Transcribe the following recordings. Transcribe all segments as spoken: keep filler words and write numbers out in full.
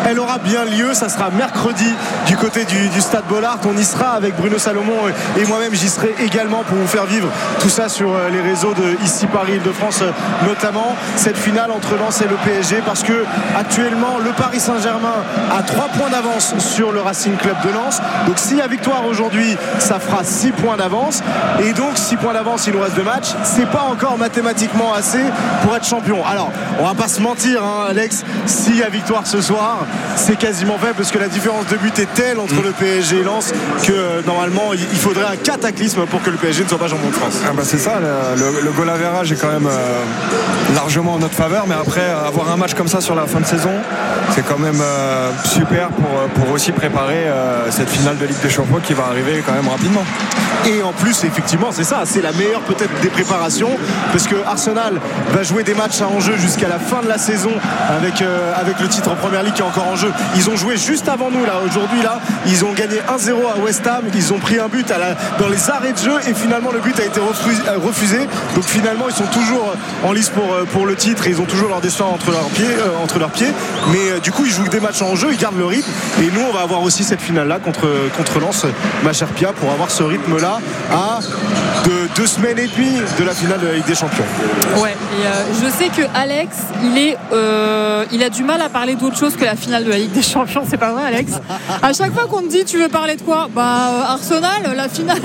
elle aura bien lieu. Ça sera mercredi du côté du, du Stade Bollaert. On y sera avec Bruno Salomon et moi-même. J'y serai également pour vous faire vivre tout ça sur les réseaux de ici Paris Île-de-France, notamment cette finale entre Lens et le P S G, parce que actuellement le Paris Saint-Germain a trois points d'avance sur le Racing Club de Lens. Donc s'il y a victoire aujourd'hui, ça fera six points d'avance, et donc six points d'avance, il nous reste deux matchs. C'est pas encore mathématiquement assez pour être champion. Alors on va pas se mentir, hein, Alex, s'il y a victoire ce soir, c'est quasiment fait, parce que la différence de but est telle entre le P S G et Lens que euh, normalement il faudrait un cataclysme pour que le P S G ne soit pas champion de France. Ah bah c'est ça, le, le, le goal average est quand même euh, largement en notre faveur, mais après avoir un match comme ça sur la fin de saison, c'est quand même euh, super pour, pour aussi préparer euh, cette finale de Ligue des Champions qui va arriver quand même rapidement. Et en plus, effectivement, c'est ça, c'est la meilleure peut-être des préparations, parce que Arsenal va jouer des matchs à enjeu jusqu'à la fin de la saison avec, euh, avec le titre en Première Ligue qui est encore en jeu. Ils ont joué juste avant nous là, aujourd'hui là, ils ont gagné un zéro à West Ham, ils ont pris un but à la, dans les arrêts de jeu, et finalement le but a été refusé, refusé. Donc finalement ils sont toujours en lice pour, pour le titre, et ils ont toujours leur destin entre leurs pieds, euh, entre leurs pieds. Mais euh, du coup ils jouent des matchs en jeu, ils gardent le rythme, et nous on va avoir aussi cette finale là contre, contre Lens, ma chère Pia, pour avoir ce rythme là à de deux semaines et demie de la finale de la Ligue des Champions. Ouais, et euh, je sais que Alex, il est, euh, il a du mal à parler d'autre chose que la finale de la Ligue des Champions. C'est pas vrai, Alex? À chaque fois qu'on te dit, tu veux parler de quoi? Bah euh, Arsenal, la finale.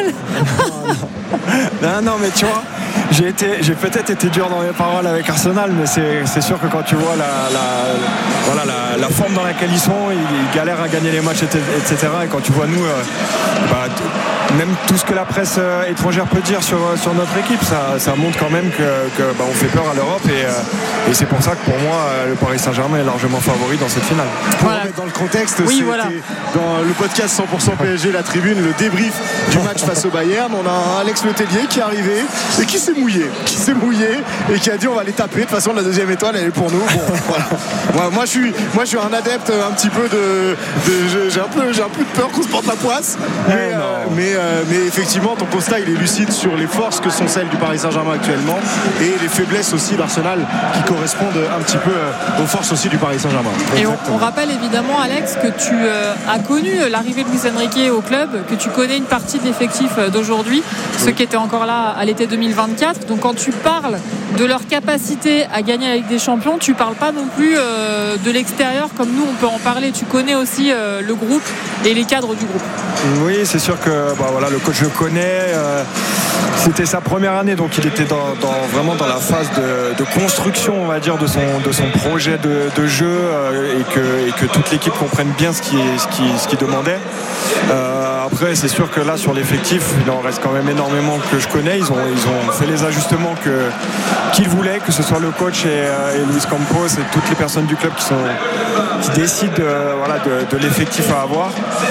non, non, mais tu vois. J'ai, été, j'ai peut-être été dur dans mes paroles avec Arsenal, mais c'est, c'est sûr que quand tu vois la, la, voilà, la, la forme dans laquelle ils sont, ils, ils galèrent à gagner les matchs, et cetera. Et quand tu vois nous, euh, bah, t- même tout ce que la presse euh, étrangère peut dire sur, sur notre équipe, ça, ça montre quand même que, que bah, on fait peur à l'Europe. Et, euh, et c'est pour ça que pour moi, euh, le Paris Saint-Germain est largement favori dans cette finale. Pour voilà. remettre dans le contexte, oui, c'était voilà. dans le podcast cent pour cent P S G, la tribune, le débrief du match face au Bayern. On a un Alex Letellier qui est arrivé et qui s'est mouillé, qui s'est mouillé et qui a dit on va les taper. De toute façon, la deuxième étoile, elle est pour nous. Bon, voilà. Moi, moi, je suis, moi, je suis un adepte un petit peu de, de j'ai un peu, j'ai un peu de peur qu'on se porte la poisse. Mais, eh euh, mais, euh, mais effectivement, ton constat, il est lucide sur les forces que sont celles du Paris Saint-Germain actuellement, et les faiblesses aussi d'Arsenal qui correspondent un petit peu aux forces aussi du Paris Saint-Germain. Et on, on rappelle évidemment, Alex, que tu euh, as connu l'arrivée de Luis Enrique au club, que tu connais une partie de l'effectif d'aujourd'hui, ceux qui étaient encore là à l'été deux mille vingt-quatre. Donc quand tu parles de leur capacité à gagner la Ligue des Champions, tu parles pas non plus euh, de l'extérieur comme nous on peut en parler. Tu connais aussi euh, le groupe et les cadres du groupe. Oui, c'est sûr que bah, voilà, le coach je le connais. Euh, c'était sa première année, donc il était dans, dans, vraiment dans la phase de, de construction, on va dire, de son, de son projet de, de jeu, euh, et, que, et que toute l'équipe comprenne bien ce qu'il ce qui, ce qui demandait. Euh, après, c'est sûr que là, sur l'effectif, il en reste quand même énormément que je connais. Ils ont, ils ont fait les ajustements que, qu'ils voulaient, que ce soit le coach et, et Luis Campos et toutes les personnes du club qui, sont, qui décident euh, voilà, de, de l'effectif à avoir.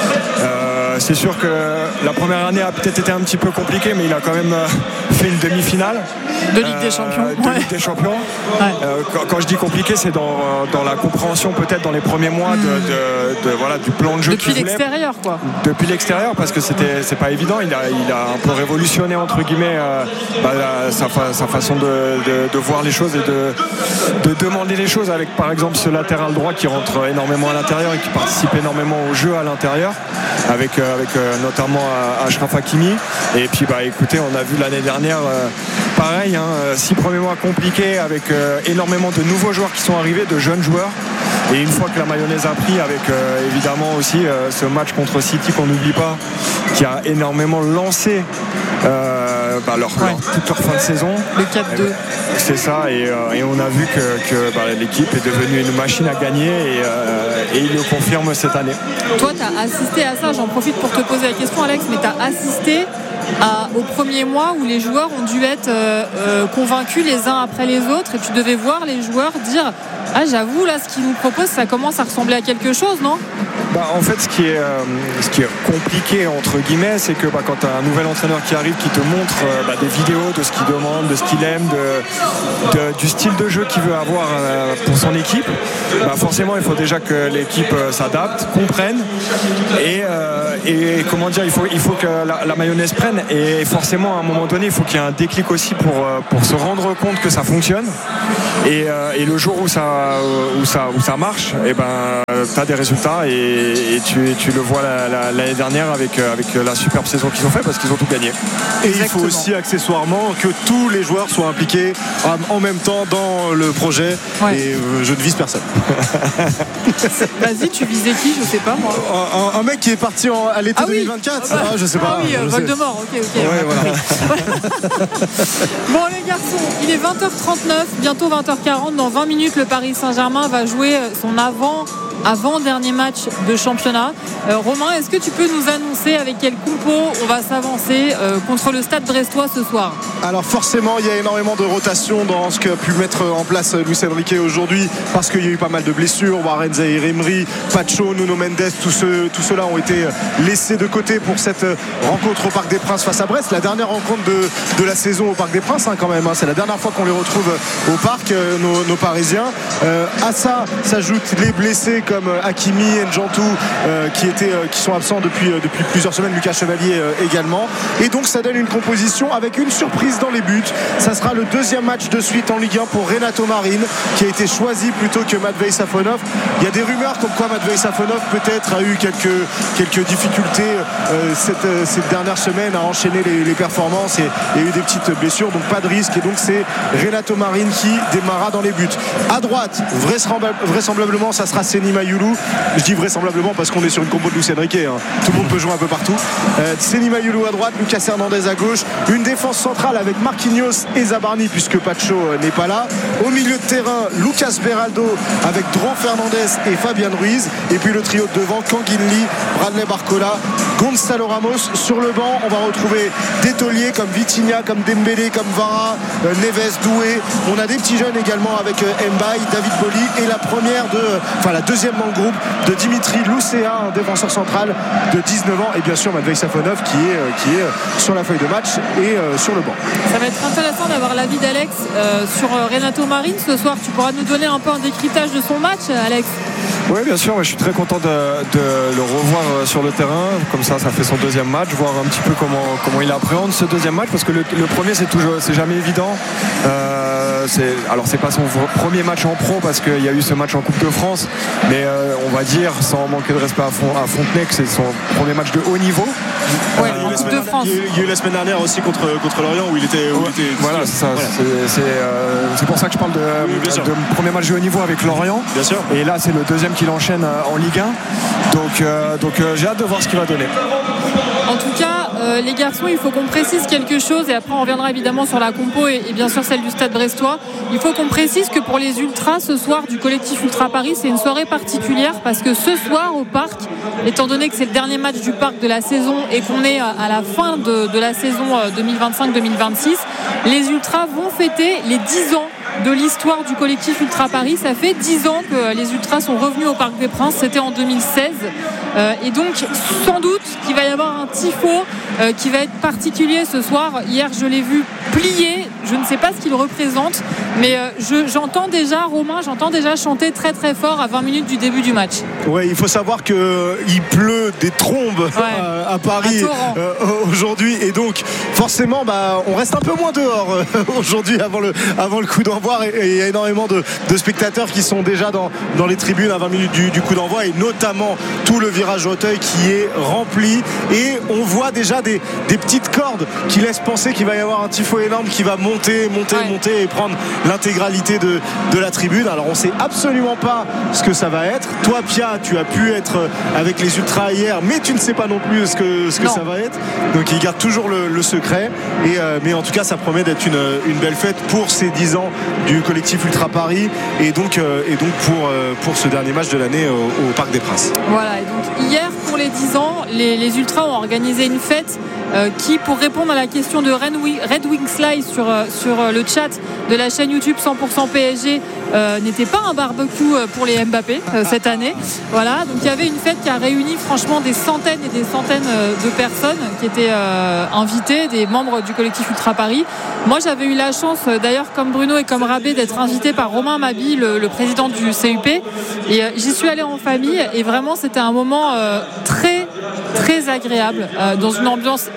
Euh, c'est sûr que la première année a peut-être été un petit peu compliquée, mais il a quand même euh, fait une demi-finale de Ligue des Champions. Euh, de ouais. Ligue des Champions. Ouais. Euh, quand, quand je dis compliqué, c'est dans, dans la compréhension peut-être dans les premiers mois de, de, de, voilà, du plan de jeu. Depuis l'extérieur, quoi. Depuis l'extérieur, parce que c'était, c'est pas évident. Il a, il a un peu révolutionné entre guillemets euh, bah, sa, sa façon de, de, de voir les choses et de, de demander les choses, avec par exemple ce latéral droit qui rentre énormément à l'intérieur et qui participe énormément au jeu à l'intérieur, avec, euh, avec euh, notamment Achraf Hakimi. Et puis bah écoutez, on a vu l'année dernière euh, pareil, hein, six premiers mois compliqués avec euh, énormément de nouveaux joueurs qui sont arrivés, de jeunes joueurs. Et une fois que la mayonnaise a pris, avec euh, évidemment aussi euh, ce match contre City qu'on n'oublie pas, qui a énormément lancé euh, bah, leur, ouais. leur, toute leur fin de saison. Le quatre deux. C'est ça, et, euh, et on a vu que, que bah, l'équipe est devenue une machine à gagner, et, euh, et il le confirme cette année. Toi, tu as assisté à ça, j'en profite pour te poser la question, Alex, mais tu as assisté à, au premier mois où les joueurs ont dû être euh, euh, convaincus les uns après les autres, et tu devais voir les joueurs dire ah, j'avoue, là, ce qu'ils nous proposent, ça commence à ressembler à quelque chose, non? Bah, en fait, ce qui est, euh, ce qui est compliqué, entre guillemets, c'est que bah, quand tu as un nouvel entraîneur qui arrive, qui te montre euh, bah, des vidéos de ce qu'il demande, de ce qu'il aime, de, de, du style de jeu qu'il veut avoir euh, pour son équipe, bah, forcément, il faut déjà que l'équipe euh, s'adapte, comprenne, et, euh, et comment dire, il faut, il faut que la, la mayonnaise prenne, et forcément, à un moment donné, il faut qu'il y ait un déclic aussi pour, euh, pour se rendre compte que ça fonctionne, et, euh, et le jour où ça, où ça, où ça marche, et ben, tu as des résultats et, et tu, tu le vois la, la, l'année dernière avec, avec la superbe saison qu'ils ont fait parce qu'ils ont tout gagné. Et Exactement. Il faut aussi accessoirement que tous les joueurs soient impliqués en même temps dans le projet ouais. et euh, je ne vise personne. Vas-y, tu visais qui? Je sais pas moi. Un, un mec qui est parti en, à l'été ah, oui. deux mille vingt-quatre. Ah, bah. ah, je sais pas. Ah oui, Voldemort, ok, ok. Ouais, voilà. Bon les garçons, il est vingt heures trente-neuf, bientôt vingt heures quarante. Dans vingt minutes, le Paris Saint-Germain va jouer son avant avant-dernier match de championnat. Euh, Romain, est-ce que tu peux nous annoncer avec quel compo on va s'avancer euh, contre le Stade brestois ce soir? Alors forcément, il y a énormément de rotation dans ce qu'a pu mettre en place Luis Enrique aujourd'hui parce qu'il y a eu pas mal de blessures. Warren Zaïre-Emery, Pacho, Nuno Mendes, tous ceux, tous ceux-là ont été laissés de côté pour cette rencontre au Parc des Princes face à Brest. La dernière rencontre de, de la saison au Parc des Princes hein, quand même. Hein. C'est la dernière fois qu'on les retrouve au Parc, euh, nos, nos Parisiens. Euh, à ça s'ajoutent les blessés comme Hakimi, Njantou euh, qui, étaient, euh, qui sont absents depuis, euh, depuis plusieurs semaines, Lucas Chevalier euh, également, et donc ça donne une composition avec une surprise dans les buts. Ça sera le deuxième match de suite en Ligue un pour Renato Marin qui a été choisi plutôt que Matvei Safonov. Il y a des rumeurs comme quoi Matvei Safonov peut-être a eu quelques, quelques difficultés euh, cette, euh, cette dernière semaine à enchaîner les, les performances et il y a eu des petites blessures, donc pas de risque, et donc c'est Renato Marin qui démarrera dans les buts. À droite, vraisemblablement ça sera Seny Mayoulou. Je dis vraisemblablement parce qu'on est sur une compo de Luis Enrique hein. Tout le monde peut jouer un peu partout. euh, Seny Mayoulou à droite, Lucas Hernandez à gauche, une défense centrale avec Marquinhos et Zabarni puisque Pacho euh, n'est pas là. Au milieu de terrain, Lucas Beraldo avec Dron Fernandez et Fabian Ruiz, et puis le trio de devant, Kanguinli, Bradley Barcola, Gonzalo Ramos. Sur le banc, on va retrouver des tauliers comme Vitinha, comme Dembélé, comme Vara, euh, Neves, Doué. On a des petits jeunes également avec euh, Mbaye, David Boli, et la première de enfin la deuxième dans le groupe de Dimitri Loucéa, un défenseur central de dix-neuf ans, et bien sûr Matvei Safonov qui est, euh, qui est euh, sur la feuille de match et euh, sur le banc. Ça va être intéressant d'avoir l'avis d'Alex euh, sur euh, Renato Marin ce soir. Tu pourras nous donner un peu un décryptage de son match, Alex? Oui, bien sûr, je suis très content de, de le revoir sur le terrain. Comme ça, ça fait son deuxième match, voir un petit peu comment, comment il appréhende ce deuxième match, parce que le, le premier, c'est toujours, c'est jamais évident. Euh, c'est, alors, c'est pas son premier match en pro parce qu'il y a eu ce match en Coupe de France, mais euh, on va dire, sans manquer de respect à, Fon, à Fontenay, que c'est son premier match de haut niveau. Ouais, euh, Coupe de France. Il y a eu la semaine dernière aussi contre, contre Lorient où il était. Où ouais, il était voilà, c'est ça. Voilà. C'est, c'est, euh, c'est pour ça que je parle de, oui, de premier match de haut niveau avec Lorient. Bien sûr. Et là, c'est le deuxième qu'il enchaîne en Ligue un. Donc, euh, donc euh, j'ai hâte de voir ce qu'il va donner. En tout cas, euh, les garçons, il faut qu'on précise quelque chose, et après on reviendra évidemment sur la compo et, et bien sûr celle du Stade brestois. Il faut qu'on précise que pour les Ultras, ce soir du collectif Ultra Paris, c'est une soirée particulière parce que ce soir au Parc, étant donné que c'est le dernier match du Parc de la saison et qu'on est à la fin de, de la saison deux mille vingt-cinq deux mille vingt-six, les Ultras vont fêter les dix ans de l'histoire du collectif Ultra Paris. Ça fait dix ans que les Ultras sont revenus au Parc des Princes, c'était en deux mille seize, euh, et donc sans doute qu'il va y avoir un tifo euh, qui va être particulier ce soir. Hier je l'ai vu plier, je ne sais pas ce qu'il représente, mais euh, je, j'entends déjà Romain, j'entends déjà chanter très très fort à vingt minutes du début du match. Ouais, il faut savoir qu'il pleut des trombes ouais. à, à Paris euh, aujourd'hui, et donc forcément bah, on reste un peu moins dehors euh, aujourd'hui avant le, avant le coup d'envoi, et il y a énormément de, de spectateurs qui sont déjà dans, dans les tribunes à vingt minutes du, du coup d'envoi, et notamment tout le virage Auteuil qui est rempli, et on voit déjà des, des petites cordes qui laissent penser qu'il va y avoir un tifo énorme qui va monter, monter, ouais. monter et prendre l'intégralité de, de la tribune. Alors on sait absolument pas ce que ça va être. Toi Pia, tu as pu être avec les Ultras hier, mais tu ne sais pas non plus ce que, ce que ça va être, donc ils gardent toujours le, le secret, et, euh, mais en tout cas ça promet d'être une, une belle fête pour ces dix ans du collectif Ultra Paris, et donc, euh, et donc pour, euh, pour ce dernier match de l'année au, au Parc des Princes. Voilà, et donc hier pour les dix ans, les, les Ultras ont organisé une fête euh, qui, pour répondre à la question de Red Wings Live sur, euh, sur euh, le chat de la chaîne YouTube cent pour cent P S G, euh, n'était pas un barbecue pour les Mbappé euh, cette année. Voilà, donc il y avait une fête qui a réuni franchement des centaines et des centaines de personnes qui étaient euh, invitées, des membres du collectif Ultra Paris. Moi j'avais eu la chance, d'ailleurs comme Bruno et comme Rabé, d'être invité par Romain Mabi, le, le président du C U P, et euh, j'y suis allée en famille, et vraiment c'était un moment euh, très très agréable, euh, dans une ambiance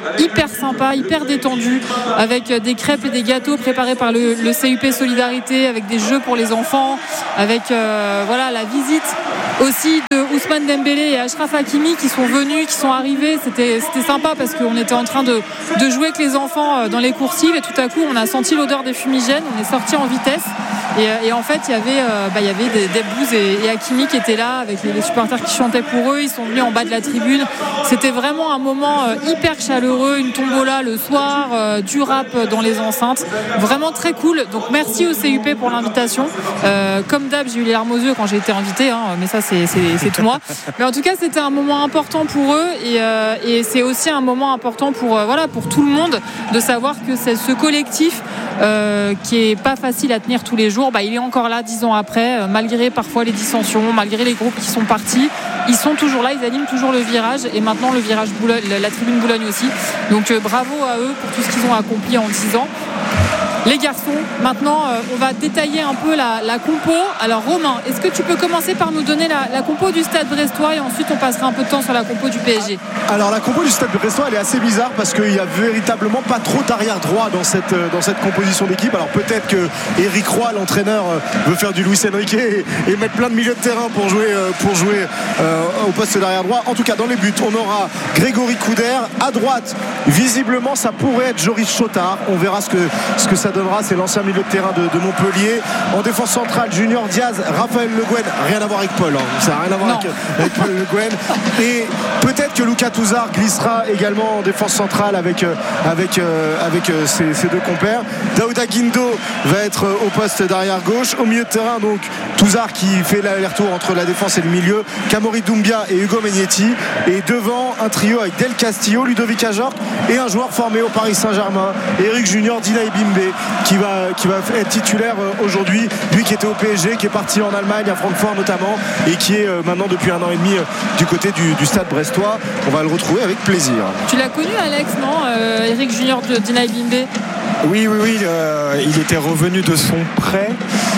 hyper sympa, hyper détendu, avec des crêpes et des gâteaux préparés par le, le C U P Solidarité, avec des jeux pour les enfants, avec euh, voilà, la visite aussi de Ousmane Dembélé et Achraf Hakimi qui sont venus, qui sont arrivés. C'était, c'était sympa parce qu'on était en train de, de jouer avec les enfants dans les coursives et tout à coup on a senti l'odeur des fumigènes, on est sorti en vitesse et, et en fait il y avait, euh, bah, il y avait des, des Bouz et, et Hakimi qui étaient là avec les, les supporters qui chantaient pour eux. Ils sont venus en bas de la tribune. C'était vraiment un moment euh, hyper chaleureux, une tombola le soir, euh, du rap dans les enceintes, vraiment très cool. Donc merci au C U P pour l'invitation. Euh, comme d'hab, j'ai eu les larmes aux yeux quand j'ai été invité, hein, mais ça c'est, c'est, c'est tout moi. Mais en tout cas c'était un moment important pour eux et, euh, et c'est aussi un moment important pour, euh, voilà, pour tout le monde de savoir que c'est ce collectif euh, qui est pas facile à tenir tous les jours, bah, il est encore là dix ans après, euh, malgré parfois les dissensions, malgré les groupes qui sont partis, ils sont toujours là, ils animent toujours le virage et maintenant le virage Boulogne, la tribune Boulogne aussi. Donc euh, bravo à eux pour tout ce qu'ils ont accompli en dix ans. Les garçons, maintenant euh, on va détailler un peu la, la compo. Alors Romain, est-ce que tu peux commencer par nous donner la, la compo du Stade Brestois et ensuite on passera un peu de temps sur la compo du P S G. Alors la compo du Stade Brestois elle est assez bizarre parce qu'il n'y a véritablement pas trop d'arrière droit dans cette, dans cette composition d'équipe. Alors peut-être que Eric Roy, l'entraîneur, veut faire du Luis Enrique et, et mettre plein de milieux de terrain pour jouer, pour jouer euh, au poste d'arrière droit. En tout cas dans les buts on aura Grégory Couder. À droite visiblement ça pourrait être Joris Chotard. On verra ce que, ce que ça donnera. C'est l'ancien milieu de terrain de, de Montpellier. En défense centrale Junior Diaz, Raphaël Le Guen. Rien à voir avec Paul, hein. Ça n'a rien à voir avec, avec Paul Le Guen. Et peut-être que Lucas Touzard glissera également en défense centrale avec, avec, avec ses, ses deux compères. Daouda Guindo va être au poste d'arrière gauche. Au milieu de terrain donc Touzard qui fait l'aller-retour entre la défense et le milieu, Kamori Doumbia et Hugo Megnetti. Et devant un trio avec Del Castillo, Ludovic Ajorc et un joueur formé au Paris Saint-Germain, Eric Junior Dina Ibimbe, qui va, qui va être titulaire aujourd'hui, lui qui était au P S G, qui est parti en Allemagne, à Francfort notamment, et qui est maintenant depuis un an et demi du côté du, du Stade Brestois. On va le retrouver avec plaisir. Tu l'as connu Alex, non euh, Eric Junior Dina Ibimbe? Oui, oui, oui. Euh, il était revenu de son prêt.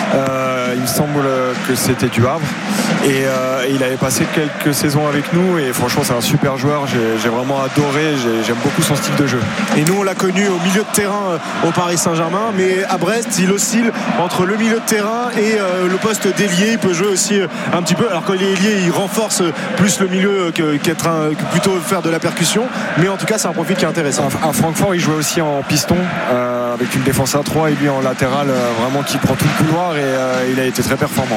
Euh, il me semble que c'était du Havre. Et, euh, et il avait passé quelques saisons avec nous. Et franchement, c'est un super joueur. J'ai, j'ai vraiment adoré. J'ai, j'aime beaucoup son style de jeu. Et nous, on l'a connu au milieu de terrain au Paris Saint-Germain. Mais à Brest, il oscille entre le milieu de terrain et euh, le poste d'ailier. Il peut jouer aussi un petit peu. Alors quand il est ailier, il renforce plus le milieu que, qu'être un, que plutôt faire de la percussion. Mais en tout cas, c'est un profil qui est intéressant. À Francfort, il jouait aussi en piston. Euh, avec une défense à trois et lui en latéral euh, vraiment qui prend tout le couloir et euh, il a été très performant.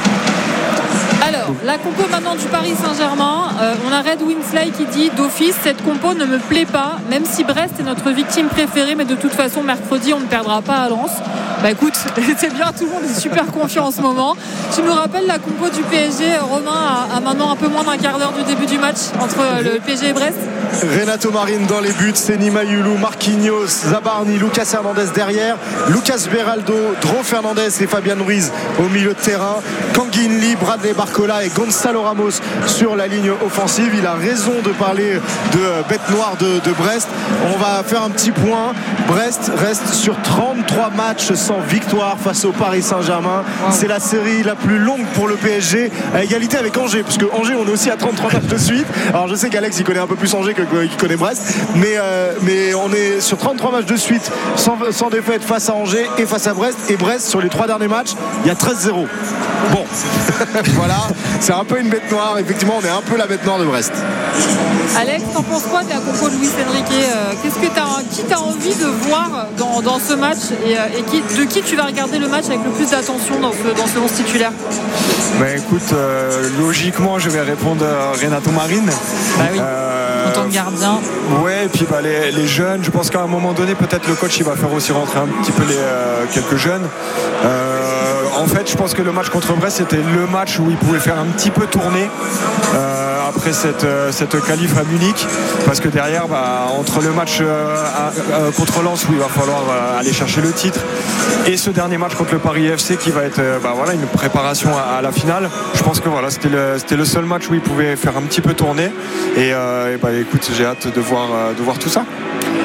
Alors, la compo maintenant du Paris Saint-Germain, euh, on a Red Winsley qui dit d'office, cette compo ne me plaît pas, même si Brest est notre victime préférée, mais de toute façon mercredi on ne perdra pas à Lens. Bah écoute, c'est bien, tout le monde est super confiant en ce moment. Tu nous rappelles la compo du P S G, Romain, à, à maintenant un peu moins d'un quart d'heure du début du match entre le P S G et Brest? Renato Marine dans les buts, Seny Mayulu, Marquinhos, Zabarni, Lucas Hernandez derrière, Lucas Beraldo, Dro Fernandez et Fabian Ruiz au milieu de terrain, Kangin Lee, Bradley Barcola et Gonzalo Ramos sur la ligne offensive. Il a raison de parler de bête noire de, de Brest. On va faire un petit point. Brest reste sur trente-trois matchs sans victoire face au Paris Saint-Germain. Wow. C'est la série la plus longue pour le P S G, à égalité avec Angers, parce que Angers on est aussi à trente-trois matchs de suite. Alors je sais qu'Alex il connaît un peu plus Angers que qu'il connaît Brest, mais, euh, mais on est sur trente-trois matchs de suite sans, sans défaite face à Angers et face à Brest. Et Brest sur les trois derniers matchs il y a treize zéro. Bon voilà, c'est un peu une bête noire. Effectivement on est un peu la bête noire de Brest. Alex, t'en penses quoi de la compo de Luis Enrique? euh, Qu'est-ce que t'as, qui t'as envie de voir dans, dans ce match et, et qui, de qui tu vas regarder le match avec le plus d'attention dans ce, dans ce onze titulaire? Bah écoute, euh, logiquement je vais répondre à Renato Marine. Bah oui. Euh, en tant que gardien. Ouais, et puis bah, les, les jeunes, je pense qu'à un moment donné peut-être le coach il va faire aussi rentrer un petit peu les, euh, quelques jeunes. Euh, en fait je pense que le match contre Brest c'était le match où il pouvait faire un petit peu tourner euh, après cette, cette qualif à Munich, parce que derrière bah, entre le match euh, euh, contre Lens où il va falloir euh, aller chercher le titre et ce dernier match contre le Paris F C qui va être euh, bah, voilà, une préparation à, à la finale, je pense que voilà, c'était, le, c'était le seul match où il pouvait faire un petit peu tourner et, euh, et bah, écoute, j'ai hâte de voir, de voir tout ça.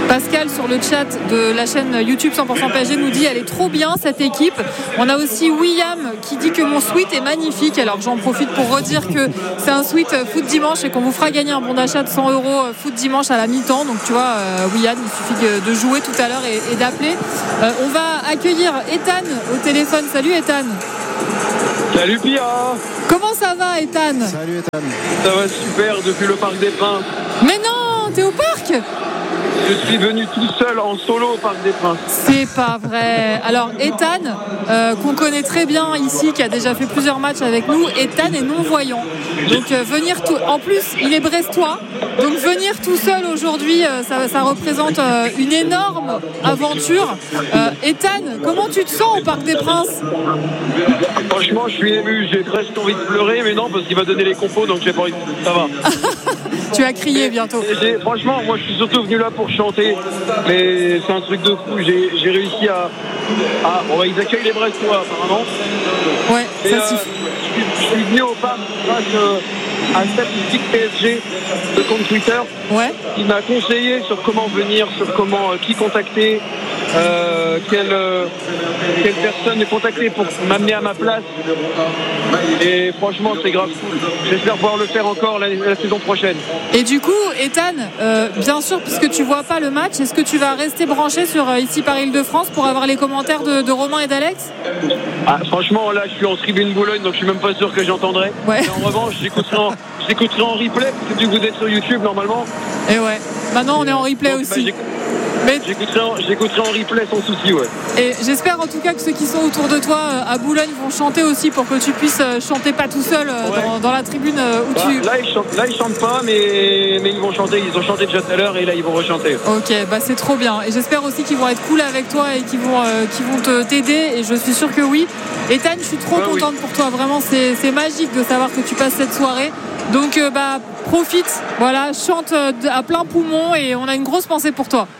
Pascal sur le chat de la chaîne YouTube cent pour cent P S G nous dit elle est trop bien cette équipe. On a aussi William qui dit que mon sweat est magnifique. Alors j'en profite pour redire que c'est un sweat foot dimanche et qu'on vous fera gagner un bon d'achat de cent euros foot dimanche à la mi-temps. Donc tu vois euh, William, il suffit de jouer tout à l'heure et, et d'appeler. Euh, on va accueillir Ethan au téléphone. Salut Ethan. Salut Pia. Comment ça va Ethan? Salut Ethan. Ça va super depuis le Parc des Princes. Mais non, t'es au parc? Je suis venu tout seul en solo au Parc des Princes. C'est pas vrai. Alors Ethan, euh, qu'on connaît très bien ici, qui a déjà fait plusieurs matchs avec nous, Ethan est non-voyant. Donc euh, venir tout... En plus, il est brestois. Donc venir tout seul aujourd'hui, euh, ça, ça représente euh, une énorme aventure. Euh, Ethan, comment tu te sens au Parc des Princes? Franchement, je suis ému. J'ai presque envie de pleurer, mais non, parce qu'il va donner les compos, donc j'ai pas envie de... Ça va. Tu vas crier bientôt. J'ai, franchement, moi je suis surtout venu là pour chanter, mais c'est un truc de fou. J'ai, j'ai réussi à, à. Bon, bah, ils accueillent les Brestois apparemment. Ouais, et, ça euh, suffit. Je, je suis venu au parc grâce euh, à Statistique P S G de compte Twitter. Ouais. Il m'a conseillé sur comment venir, sur comment euh, qui contacter, euh, quelle, euh, quelle personne contacter pour m'amener à ma place. Et franchement, c'est grave cool. J'espère pouvoir le faire encore la, la saison prochaine. Et du coup, Ethan, euh, bien sûr, puisque tu vois pas le match, est-ce que tu vas rester branché sur euh, ici par Île-de-France pour avoir les commentaires de, de Romain et d'Alex? Ah, franchement, là, je suis en tribune Boulogne, donc je suis même pas sûr que j'entendrai. Ouais. Mais en revanche, j'écouterai en, j'écouterai en replay, parce que du coup d'être sur YouTube normalement. Et ouais. Maintenant, on est en replay donc, aussi. Bah, Mais... J'écouterai, en, j'écouterai en replay sans souci, ouais. Et j'espère en tout cas que ceux qui sont autour de toi euh, à Boulogne vont chanter aussi pour que tu puisses euh, chanter pas tout seul euh, ouais. dans, dans la tribune euh, où bah, tu... Là ils, chantent, là, ils chantent pas, mais, mais ils vont chanter. Ils ont chanté déjà tout à l'heure et là, ils vont rechanter. Ok, bah c'est trop bien. Et j'espère aussi qu'ils vont être cool avec toi et qu'ils vont, euh, qu'ils vont te, t'aider. Et je suis sûre que oui. Ethan, je suis trop bah, contente oui. pour toi. Vraiment, c'est, c'est magique de savoir que tu passes cette soirée. Donc, euh, bah, profite. Voilà, chante euh, à plein poumon et on a une grosse pensée pour toi.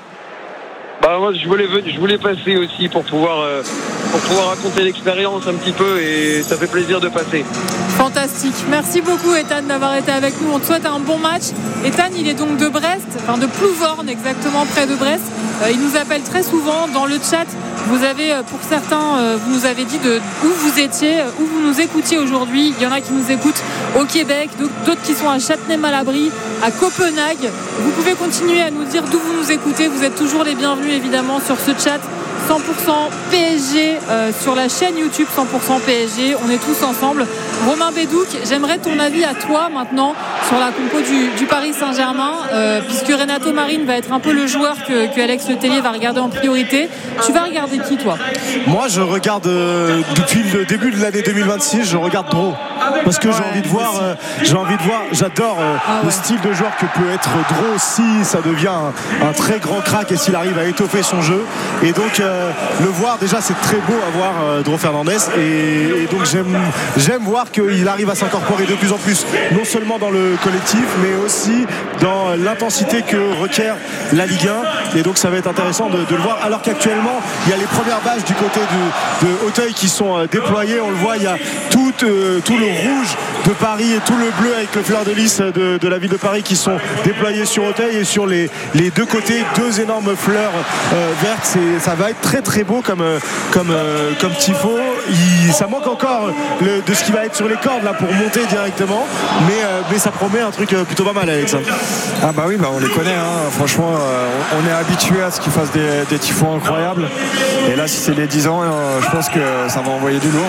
Bah moi je voulais je voulais passer aussi pour pouvoir euh, pour pouvoir raconter l'expérience un petit peu et ça fait plaisir de passer. Fantastique. Merci beaucoup Ethan d'avoir été avec nous. On te souhaite un bon match. Ethan, il est donc de Brest, enfin de Plouvorne exactement, près de Brest. Euh, il nous appelle très souvent dans le chat. Vous avez, pour certains, euh, vous nous avez dit de où vous étiez, où vous nous écoutiez aujourd'hui. Il y en a qui nous écoutent au Québec, d'autres qui sont à Châtenay-Malabry, à Copenhague. Vous pouvez continuer à nous dire d'où vous nous écoutez. Vous êtes toujours les bienvenus évidemment sur ce chat. cent pour cent P S G euh, sur la chaîne YouTube cent pour cent P S G. On est tous ensemble. Romain Bédouc, j'aimerais ton avis à toi maintenant sur la compo du, du Paris Saint-Germain, euh, puisque Renato Marine va être un peu le joueur que, que Alex Letellier va regarder en priorité. Tu vas regarder qui toi? Moi je regarde euh, depuis le début de l'année deux mille vingt-six, je regarde Dro. Parce que j'ai envie de voir, euh, j'ai envie de voir, j'adore euh, ah ouais. le style de joueur que peut être Dro si ça devient un, un très grand crack et s'il arrive à étoffer son jeu. Et donc euh, le voir déjà c'est très beau à voir euh, Dro Fernandez et, et donc j'aime, j'aime voir qu'il arrive à s'incorporer de plus en plus, non seulement dans le collectif mais aussi dans l'intensité que requiert la Ligue un. Et donc ça va être intéressant de, de le voir alors qu'actuellement il y a les premières bâches du côté de, de Auteuil qui sont euh, déployées. On le voit, il y a tout, euh, tout le rouge de Paris et tout le bleu avec le fleur de lys de, de la ville de Paris qui sont déployés sur Auteuil et sur les, les deux côtés deux énormes fleurs euh, vertes. C'est, ça va être très très beau comme, comme, euh, comme tifo. Il, ça manque encore le, de ce qui va être sur les cordes là pour monter directement, mais, euh, mais ça promet un truc plutôt pas mal, Alex. Ah bah oui, bah on les connaît hein. Franchement euh, on est habitué à ce qu'ils fassent des, des tifos incroyables et là si c'est les dix ans euh, je pense que ça va envoyer du lourd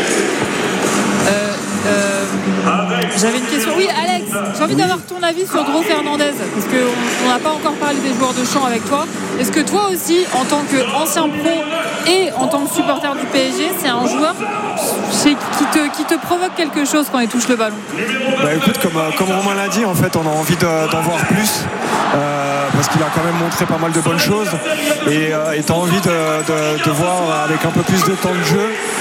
hein. euh, euh, J'avais une question. Oui, Alex, j'ai envie d'avoir ton avis sur Dro Fernandez parce qu'on n'a pas encore parlé des joueurs de champ avec toi. Est-ce que toi aussi, en tant qu'ancien pro et en tant que supporter du P S G, c'est un joueur qui te, qui te provoque quelque chose quand il touche le ballon? Bah écoute, comme, comme Romain l'a dit, en fait, on a envie de, d'en voir plus euh, parce qu'il a quand même montré pas mal de bonnes choses et euh, tu as envie de, de, de voir avec un peu plus de temps de jeu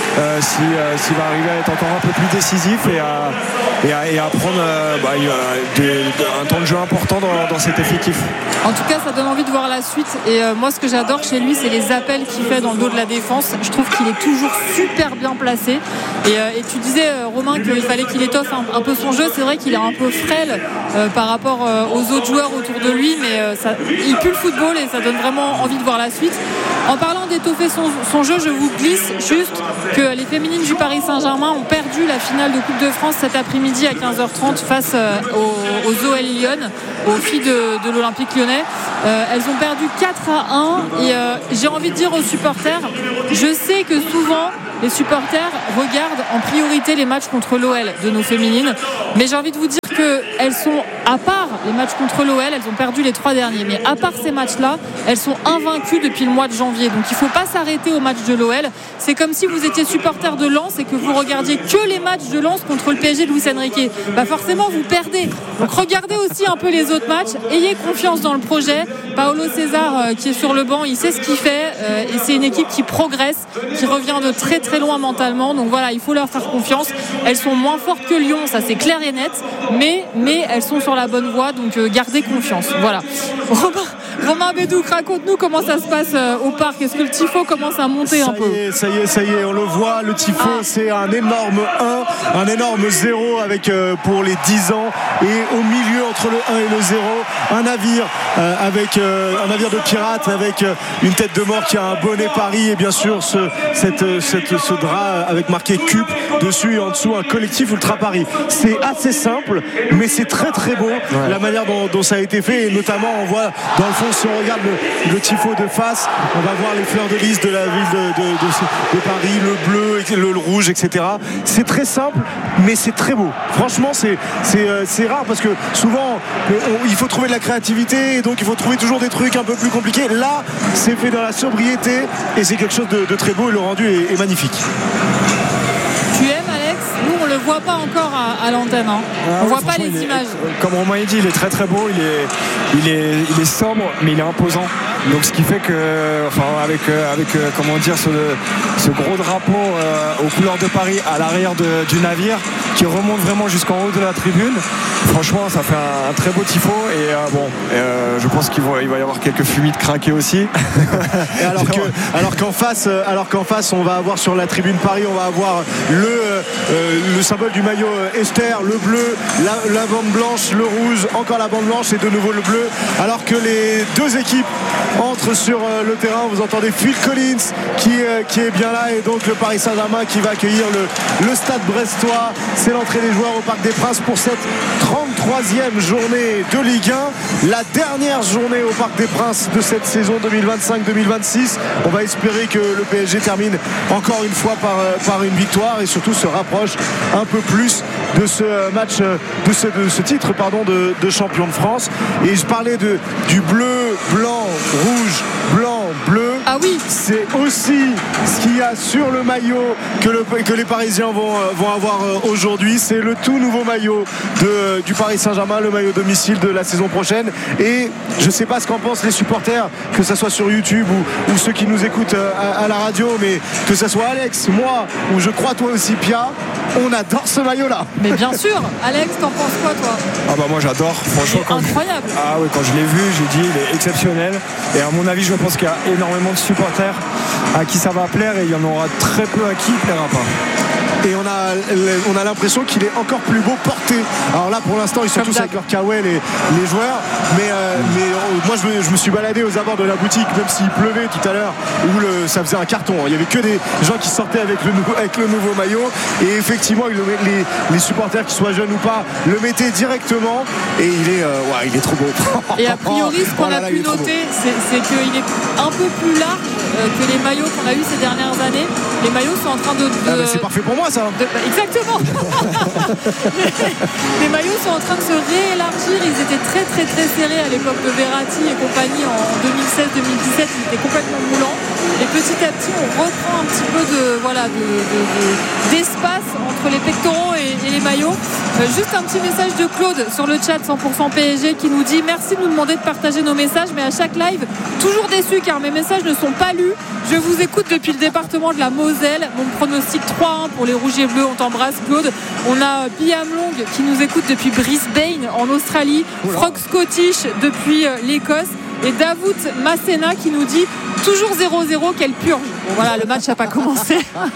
euh, si, euh, s'il va arriver à être encore un peu plus décisif et à, et à, et à prendre euh, bah, des, un temps de jeu important dans, dans cet effectif. En tout cas, ça donne envie de voir la suite. Et euh, moi, ce que j'adore chez lui, c'est les appels qu'il fait dans le dos de la défense. Je trouve qu'il est toujours super bien placé. Et, euh, et tu disais, euh, Romain, qu'il fallait qu'il étoffe un, un peu son jeu. C'est vrai qu'il est un peu frêle euh, par rapport euh, aux autres joueurs autour de lui, mais euh, ça, il pue le football et ça donne vraiment envie de voir la suite. En parlant d'étoffer son, son jeu, je vous glisse juste que les féminines du Paris Saint-Germain ont perdu la finale de Coupe de France cet après-midi à quinze heures trente face euh, aux, aux O L Lyon, aux filles de, de l'Olympique Lyonnais. Euh, elles ont perdu quatre à un et euh, j'ai envie de dire aux supporters, je sais que souvent les supporters regardent en priorité les matchs contre l'O L de nos féminines, mais j'ai envie de vous dire qu'elles sont, à part les matchs contre l'O L, elles ont perdu les trois derniers, mais à part ces matchs-là, elles sont invaincues depuis le mois de janvier. Donc il ne faut pas s'arrêter au match de l'O L. C'est comme si vous étiez supporter de Lens et que vous regardiez que les matchs de Lens contre le P S G de Luis Enrique. Bah forcément, vous perdez. Donc regardez aussi un peu les autres matchs. Ayez confiance dans le projet. Paolo César, euh, qui est sur le banc, il sait ce qu'il fait euh, et c'est une équipe qui progresse, qui revient de très très loin mentalement. Donc voilà, il faut leur faire confiance. Elles sont moins fortes que Lyon, ça c'est clair et net, mais, mais elles sont sur la bonne voie, donc euh, gardez confiance. Voilà. Romain, Romain Bédouc, raconte-nous comment ça se passe euh, au parc. Est-ce que le tifo commence à monter ça un peu? y est, Ça y est, ça y est, on le voit, le tifo ah. c'est un énorme un, un énorme zéro avec euh, pour les dix ans, et au milieu entre le un et le zéro, un navire euh, avec euh, un navire de pirates avec euh, une tête de mort qui a un bonnet Paris et bien sûr ce, cette, cette, ce drap avec marqué C U P dessus et en dessous un collectif Ultra Paris. C'est assez simple mais c'est très très beau ouais. la manière dont, dont ça a été fait, et notamment on voit dans le fond, si on regarde le, le tifo de face, on va voir les fleurs de lys de la ville de, de, de, de Paris, le bleu, le, le rouge, et cetera. C'est très simple mais c'est très beau. Franchement c'est, c'est, euh, c'est rare parce que souvent on, on, il faut trouver de la créativité et donc il faut trouver toujours des trucs un peu plus compliqués. Là c'est fait dans la sobriété et c'est quelque chose de, de très beau, et le rendu est, est magnifique. Tu aimes, Alex? Nous on le voit pas encore à, à l'antenne hein. ah, on ouais, voit pas les est, images. Comme Romain a dit, il est très très beau, il est, il est, il est sobre mais il est imposant. Donc ce qui fait que, enfin avec, avec comment dire, ce, ce gros drapeau euh, aux couleurs de Paris à l'arrière de, du navire qui remonte vraiment jusqu'en haut de la tribune, franchement ça fait un, un très beau tifo. Et euh, bon euh, je pense qu'il va, il va y avoir quelques fumides craquées aussi. Et alors, que, alors, qu'en face, alors qu'en face on va avoir sur la tribune Paris, on va avoir le, euh, le symbole du maillot Esther, le bleu, la, la bande blanche, le rouge, encore la bande blanche et de nouveau le bleu, alors que les deux équipes entrent sur euh, le terrain. Vous entendez Phil Collins qui, euh, qui est bien là, et donc le Paris Saint-Germain qui va accueillir le, le stade brestois. C'est l'entrée des joueurs au Parc des Princes pour cette trente-troisième journée de Ligue un, la dernière journée au Parc des Princes de cette saison deux mille vingt-cinq deux mille vingt-six. On va espérer que le P S G termine encore une fois par, par une victoire et surtout se rapproche un peu plus de ce match, de ce, de ce titre pardon, de, de champion de France. Et je parlais de, du bleu, blanc, rouge, blanc, bleu. Ah oui. C'est aussi ce qu'il y a sur le maillot que, le, que les Parisiens vont, vont avoir aujourd'hui. C'est le tout nouveau maillot de, du Paris Saint-Germain, le maillot domicile de la saison prochaine. Et je ne sais pas ce qu'en pensent les supporters, que ce soit sur YouTube ou, ou ceux qui nous écoutent à, à la radio, mais que ce soit Alex, moi ou je crois toi aussi Pia, on adore ce maillot-là. Mais bien sûr. Alex, t'en penses quoi toi? Ah bah moi j'adore, franchement. C'est incroyable. Je... Ah oui, quand je l'ai vu, j'ai dit il est exceptionnel. Et à mon avis, je pense qu'il y a énormément de supporters à qui ça va plaire, et il y en aura très peu à qui il ne plaira pas. Et on a, on a l'impression qu'il est encore plus beau porté. Alors là pour l'instant ils sont Comme tous avec leur Kawel et les joueurs, mais, euh, mais euh, moi je me, je me suis baladé aux abords de la boutique, même s'il pleuvait tout à l'heure, où le, ça faisait un carton, il n'y avait que des gens qui sortaient avec le, nouveau, avec le nouveau maillot, et effectivement les, les supporters, qu'ils soient jeunes ou pas, le mettaient directement, et il est, euh, ouais, il est trop beau. Et a priori ce qu'on oh là a là, pu noter, c'est, c'est qu'il est un peu plus large euh, que les maillots qu'on a eu ces dernières années. Les maillots sont en train de... de... Ah bah c'est parfait pour moi ça. De, bah, exactement. les, les maillots sont en train de se réélargir. Ils étaient très très très serrés à l'époque de Verratti et compagnie en deux mille seize deux mille dix-sept. Ils étaient complètement moulants. Et petit à petit, on reprend un petit peu de, voilà, de, de, de, d'espace entre entre les pectoraux et, et les maillots. Euh, juste un petit message de Claude sur le chat cent pour cent P S G qui nous dit: merci de nous demander de partager nos messages, mais à chaque live, toujours déçu car mes messages ne sont pas lus. Je vous écoute depuis le département de la Moselle. Mon pronostic trois un pour les Rouges et Bleus. On t'embrasse, Claude. On a Biam Long qui nous écoute depuis Brisbane en Australie. Frog Scottish depuis l'Écosse. Et Davout Massena qui nous dit toujours zéro zéro, quelle purge. Bon, voilà, le match n'a pas commencé.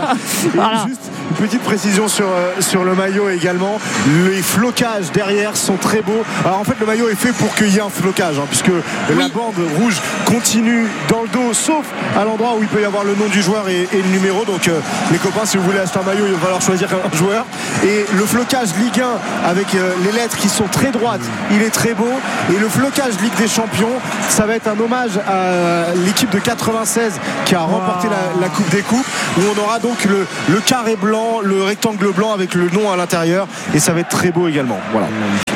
Voilà. Juste une petite précision sur, euh, sur le maillot également. Les flocages derrière sont très beaux. Alors en fait, le maillot est fait pour qu'il y ait un flocage, hein, puisque oui. la bande rouge continue dans le dos, sauf à l'endroit où il peut y avoir le nom du joueur et, et le numéro. Donc euh, les copains, si vous voulez acheter un maillot, il va falloir choisir un joueur. Et le flocage Ligue un avec euh, les lettres qui sont très droites, il est très beau. Et le flocage Ligue des Champions, ça va être un hommage à l'équipe de quatre-vingt-seize qui a remporté wow. la, la Coupe des Coupes, où on aura donc le, le carré blanc, le rectangle blanc avec le nom à l'intérieur, et ça va être très beau également. Voilà.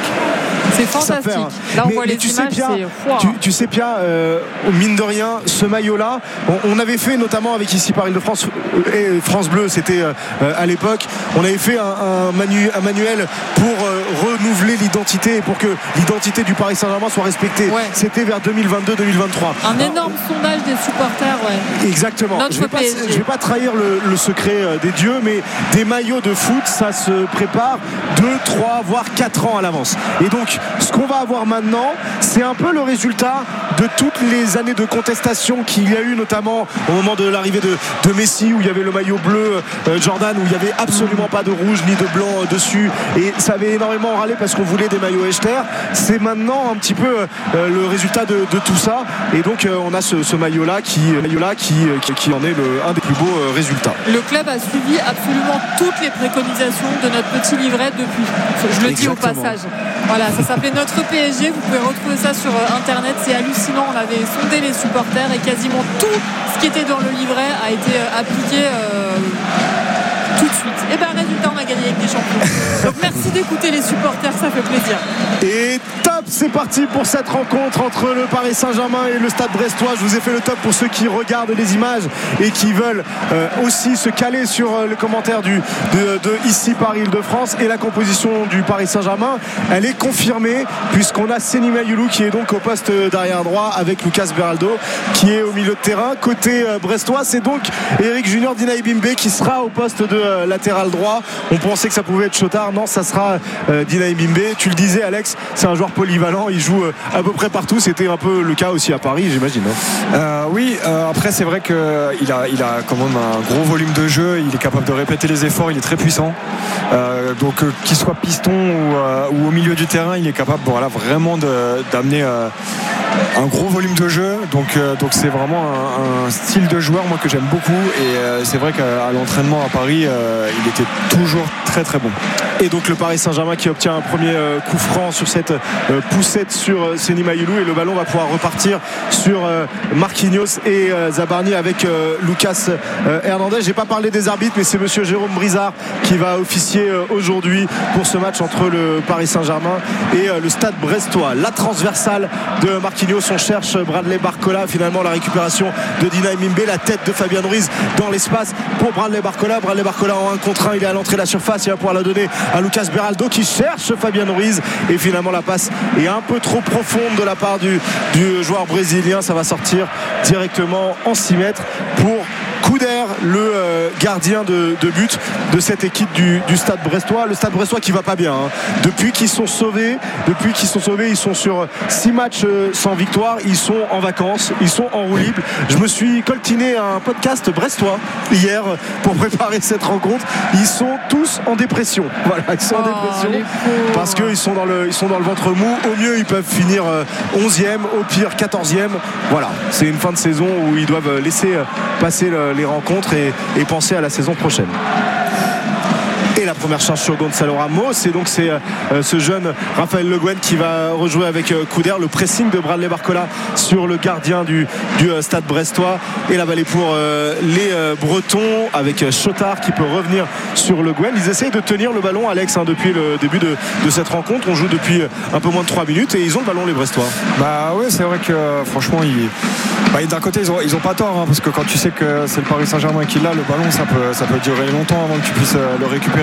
C'est fantastique. Fait, hein. Là, on mais, voit mais les tu images. Sais bien, tu, tu sais bien, euh, mine de rien, ce maillot-là, on, on avait fait notamment avec ici Paris de France et France Bleu, c'était euh, à l'époque, on avait fait un, un, manu, un manuel pour euh, renouveler l'identité et pour que l'identité du Paris Saint-Germain soit respectée. Ouais. C'était vers deux mille vingt-deux deux mille vingt-trois. Un Alors, énorme sondage des supporters, ouais. Exactement. Notre je ne vais, vais pas trahir le, le secret euh, des dieux, mais des maillots de foot, ça se prépare deux, trois, voire quatre ans à l'avance. Et donc, ce qu'on va avoir maintenant, c'est un peu le résultat de toutes les années de contestation qu'il y a eu, notamment au moment de l'arrivée de, de Messi, où il y avait le maillot bleu euh, Jordan, où il n'y avait absolument pas de rouge ni de blanc euh, dessus, et ça avait énormément râlé parce qu'on voulait des maillots Echter. C'est maintenant un petit peu euh, le résultat de, de tout ça, et donc euh, on a ce, ce maillot là qui, maillot -là qui, qui, qui en est le, un des plus beaux euh, résultats. Le club a suivi absolument toutes les préconisations de notre petit livret depuis. Je le dis Exactement. Au passage. Voilà, ça s'appelait Notre P S G. Vous pouvez retrouver ça sur internet, c'est hallucinant. On avait sondé les supporters et quasiment tout ce qui était dans le livret a été appliqué euh, tout de suite. Et bien résultat, on a gagné avec des champions. Donc merci d'écouter les supporters, ça fait plaisir. Et top, c'est parti pour cette rencontre entre le Paris Saint-Germain et le Stade Brestois. Je vous ai fait le top pour ceux qui regardent les images et qui veulent euh, aussi se caler sur euh, le commentaire du, de, de ici Paris Île-de-France. Et la composition du Paris Saint-Germain, elle est confirmée puisqu'on a Seny Mayulu qui est donc au poste d'arrière droit avec Lucas Beraldo qui est au milieu de terrain. Côté euh, brestois, c'est donc Eric Junior Dinaï Bimbe qui sera au poste de euh, latéral droit. On pensait que ça pouvait être Chotard, non, ça sera euh, Dinaï Bimbe. Tu le disais, Alex, c'est un joueur polyvalent, il joue euh, à peu près partout. C'était un peu le cas aussi à Paris, j'imagine. Hein. Euh, oui, euh, après c'est vrai qu'il a, il a quand même un gros volume de jeu, il est capable de répéter les efforts, il est très puissant. Euh, donc euh, qu'il soit piston ou, euh, ou au milieu du terrain, il est capable bon, voilà, vraiment de, d'amener euh, un gros volume de jeu. Donc, euh, donc c'est vraiment un, un style de joueur moi que j'aime beaucoup. Et euh, c'est vrai qu'à l'entraînement à Paris, euh, il était toujours très très bon. Et donc le Paris Saint-Germain qui obtient un premier euh, coup franc sur cette euh, poussette sur euh, Seny Mayulu, et le ballon va pouvoir repartir sur euh, Marquinhos et euh, Zabarni avec euh, Lucas euh, Hernandez. J'ai pas parlé des arbitres, mais c'est monsieur Jérôme Brizard qui va officier euh, aujourd'hui pour ce match entre le Paris Saint-Germain et euh, le Stade Brestois. La transversale de Marquinhos, on cherche Bradley Barcola, finalement la récupération de Dinaï Bimbe, la tête de Fabien Ruiz dans l'espace pour Bradley Barcola. Bradley Barcola en un contre un, il est à l'entrée de la surface, il va pouvoir la donner à Lucas Beraldo qui cherche Fabien Ruiz, et finalement la passe est un peu trop profonde de la part du, du joueur brésilien. Ça va sortir directement en six mètres pour Couder, le euh, gardien de, de but de cette équipe du, du Stade Brestois. Le Stade Brestois qui va pas bien hein. Depuis qu'ils sont sauvés, depuis qu'ils sont sauvés, ils sont sur six matchs euh, sans victoire. Ils sont en vacances, ils sont en roue libre. Je me suis coltiné un podcast brestois hier pour préparer cette rencontre. Ils sont tous en dépression. Voilà, ils sont oh, en dépression parce qu'ils sont dans le, ils sont dans le ventre mou. Au mieux, ils peuvent finir euh, onzième, au pire quatorzième. Voilà, c'est une fin de saison où ils doivent laisser passer le, les rencontres et, et penser à la saison prochaine. Et la première charge sur Gonzalo Ramos, et donc c'est euh, ce jeune Raphaël Le Guen qui va rejouer avec euh, Couder. Le pressing de Bradley Barcola sur le gardien du, du euh, Stade Brestois, et la balle est pour euh, les euh, Bretons avec euh, Chotard qui peut revenir sur Le Guen. Ils essayent de tenir le ballon, Alex, hein, depuis le début de, de cette rencontre. On joue depuis un peu moins de trois minutes et ils ont le ballon, les Brestois. Bah oui, c'est vrai que euh, franchement ils... Bah, d'un côté ils ont, ils ont pas tort hein, parce que quand tu sais que c'est le Paris Saint-Germain qui l'a, le ballon ça peut, ça peut durer longtemps avant que tu puisses euh, le récupérer.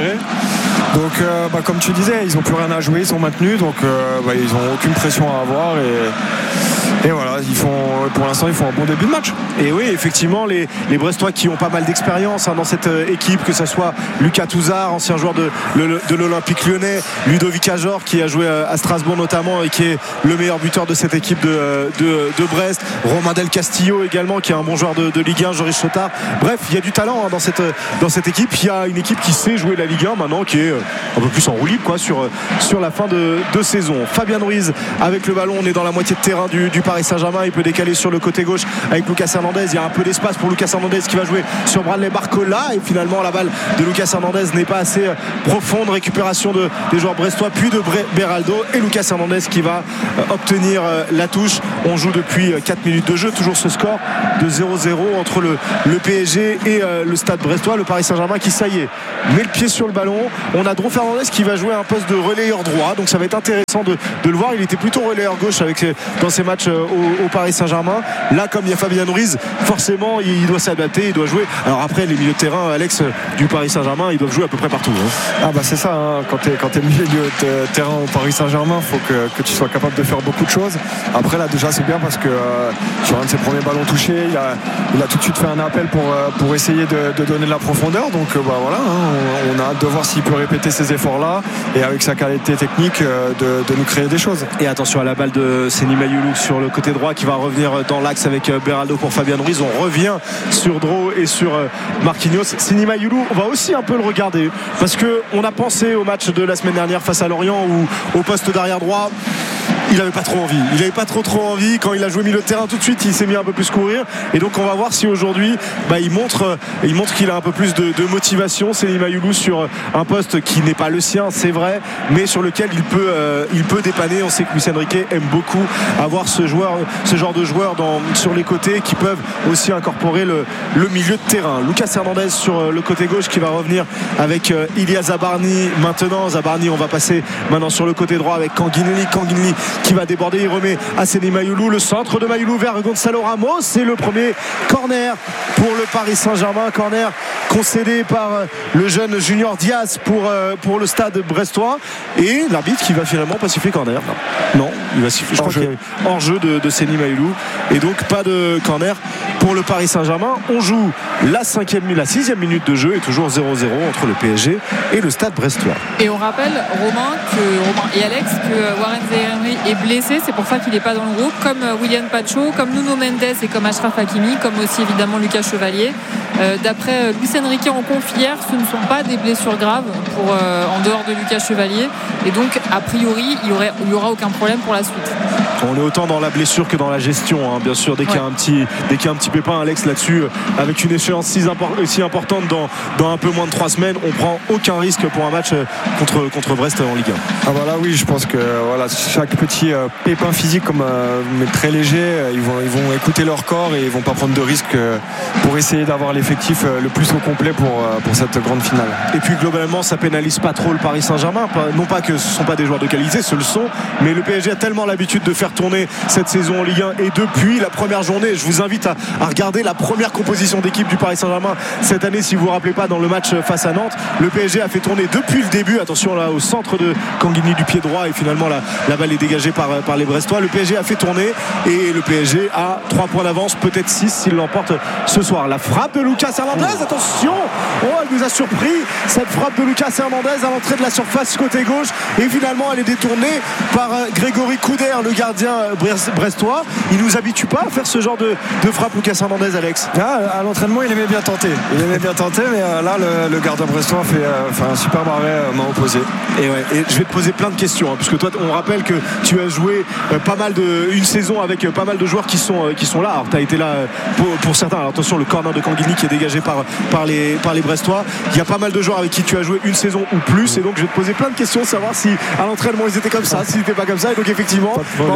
gérer. Donc euh, bah, comme tu disais, ils n'ont plus rien à jouer, ils sont maintenus, donc euh, bah, ils n'ont aucune pression à avoir et, et voilà, ils font, pour l'instant ils font un bon début de match. Et oui, effectivement, les, les Brestois qui ont pas mal d'expérience hein, dans cette euh, équipe, que ce soit Lucas Touzard, ancien joueur de, le, de l'Olympique Lyonnais, Ludovic Ajor qui a joué à Strasbourg notamment et qui est le meilleur buteur de cette équipe de, de, de Brest, Romain Del Castillo également qui est un bon joueur de, de Ligue un, Joris Chotard. Bref, il y a du talent hein, dans, cette, dans cette équipe. Il y a une équipe qui sait jouer la Ligue un maintenant, qui est un peu plus en roue libre quoi, sur, sur la fin de, de saison. Fabien Ruiz avec le ballon, on est dans la moitié de terrain du, du Paris Saint-Germain, il peut décaler sur le côté gauche avec Lucas Hernandez, il y a un peu d'espace pour Lucas Hernandez qui va jouer sur Bradley Barcola et finalement la balle de Lucas Hernandez n'est pas assez profonde, récupération de, des joueurs brestois puis de Beraldo et Lucas Hernandez qui va obtenir la touche. On joue depuis quatre minutes de jeu, toujours ce score de zéro zéro entre le, le P S G et le Stade brestois. Le Paris Saint-Germain qui, ça y est, met le pied sur le ballon. On a Dro Fernandez qui va jouer un poste de relayeur droit, donc ça va être intéressant de, de le voir. Il était plutôt relayeur gauche avec, dans ses matchs au, au Paris Saint-Germain. Là, comme il y a Fabien Ruiz, forcément il doit s'adapter, il doit jouer. Alors après, les milieux de terrain, Alex, du Paris Saint-Germain, ils doivent jouer à peu près partout hein. Ah bah c'est ça hein. Quand tu es quand t'es milieu de terrain au Paris Saint-Germain, il faut que, que tu sois capable de faire beaucoup de choses. Après là déjà c'est bien parce que euh, sur un de ses premiers ballons touchés, il a, il a tout de suite fait un appel pour, euh, pour essayer de, de donner de la profondeur. Donc euh, bah, voilà, hein, on, on a hâte de voir s'il peut répéter ces efforts là et avec sa qualité technique euh, de, de nous créer des choses. Et attention à la balle de Seny Mayulu sur le côté droit qui va revenir dans l'axe avec Beraldo pour Fabien Ruiz. On revient sur Dro et sur Marquinhos. Seny Mayulu, on va aussi un peu le regarder parce qu'on a pensé au match de la semaine dernière face à Lorient où au poste d'arrière droit il n'avait pas trop envie, il n'avait pas trop trop envie. Quand il a joué milieu de terrain tout de suite il s'est mis un peu plus courir et donc on va voir si aujourd'hui bah, il montre il montre qu'il a un peu plus de, de motivation. Seny Mayulu sur un poste qui n'est pas le sien c'est vrai, mais sur lequel il peut, euh, il peut dépanner. On sait que Luis Enrique aime beaucoup avoir ce, joueur, ce genre de joueurs dans, sur les côtés qui peuvent aussi incorporer le, le milieu de terrain. Lucas Hernandez sur le côté gauche qui va revenir avec euh, Ilia Zabarni maintenant. Zabarni, on va passer maintenant sur le côté droit avec Kanguinli Kanguinli qui va déborder, il remet à Seny Mayulu, le centre de Mayulu vers Gonzalo Ramos, c'est le premier corner pour le Paris Saint-Germain, corner concédé par le jeune Junior Diaz pour, pour le Stade brestois et l'arbitre qui va finalement pas siffler corner. Non, non il va siffler, je crois qu'il y a hors jeu de, de Seny Mayulu et donc pas de corner pour le Paris Saint-Germain. On joue la cinquième, la sixième minute de jeu et toujours zéro zéro entre le P S G et le Stade brestois. Et on rappelle Romain, que, Romain et Alex que Warren Zaïre-Emery est blessé, c'est pour ça qu'il n'est pas dans le groupe, comme William Pacho, comme Nuno Mendes et comme Achraf Hakimi, comme aussi évidemment Lucas Chevalier. Euh, d'après Luis Enrique en conf hier, ce ne sont pas des blessures graves pour, euh, en dehors de Lucas Chevalier et donc a priori il n'y aura aucun problème pour la suite. On est autant dans la blessure que dans la gestion hein, bien sûr dès ouais. qu'il y a un petit, dès qu'il y a un petit pépin Alex là-dessus avec une échéance si, import, si importante dans, dans un peu moins de trois semaines on prend aucun risque pour un match contre, contre Brest en Ligue un. Ah bah là oui je pense que voilà, chaque petit euh, pépin physique comme euh, mais très léger euh, ils, vont, ils vont écouter leur corps et ils vont pas prendre de risques euh, pour essayer d'avoir l'effectif euh, le plus au complet pour, euh, pour cette grande finale. Et puis globalement ça pénalise pas trop le Paris Saint-Germain, non pas que ce ne sont pas des joueurs de qualité, ce le sont, mais le P S G a tellement l'habitude de faire tourner cette saison en Ligue un et depuis la première journée, je vous invite à, à regarder la première composition d'équipe du Paris Saint-Germain cette année si vous vous rappelez pas dans le match face à Nantes, le P S G a fait tourner depuis le début, attention là au centre de Kanguinli du pied droit et finalement la, la balle est dégagée par, par les Brestois, le P S G a fait tourner et le P S G a trois points d'avance, peut-être six s'il l'emporte ce soir. La frappe de Lucas Hernandez, attention, oh elle nous a surpris cette frappe de Lucas Hernandez à l'entrée de la surface côté gauche et finalement elle est détournée par Grégory Couder, le gardien brestois. Il nous habitue pas à faire ce genre de, de frappe Lucas Hernandez, Alex. Ah, à l'entraînement il aimait bien tenter il aimait bien tenter mais euh, là le, le gardien brestois fait, euh, fait un super arrêt euh, main opposée et, ouais, et je vais te poser plein de questions hein, puisque toi on rappelle que tu as joué euh, pas mal de une saison avec euh, pas mal de joueurs qui sont, euh, qui sont là. Alors tu as été là euh, pour, pour certains. Alors attention le corner de Kanguinli qui est dégagé par, par, les, par les Brestois. Il y a pas mal de joueurs avec qui tu as joué une saison ou plus et donc je vais te poser plein de questions, savoir si à l'entraînement ils étaient comme ça, s'ils n'étaient pas comme ça et donc effectivement on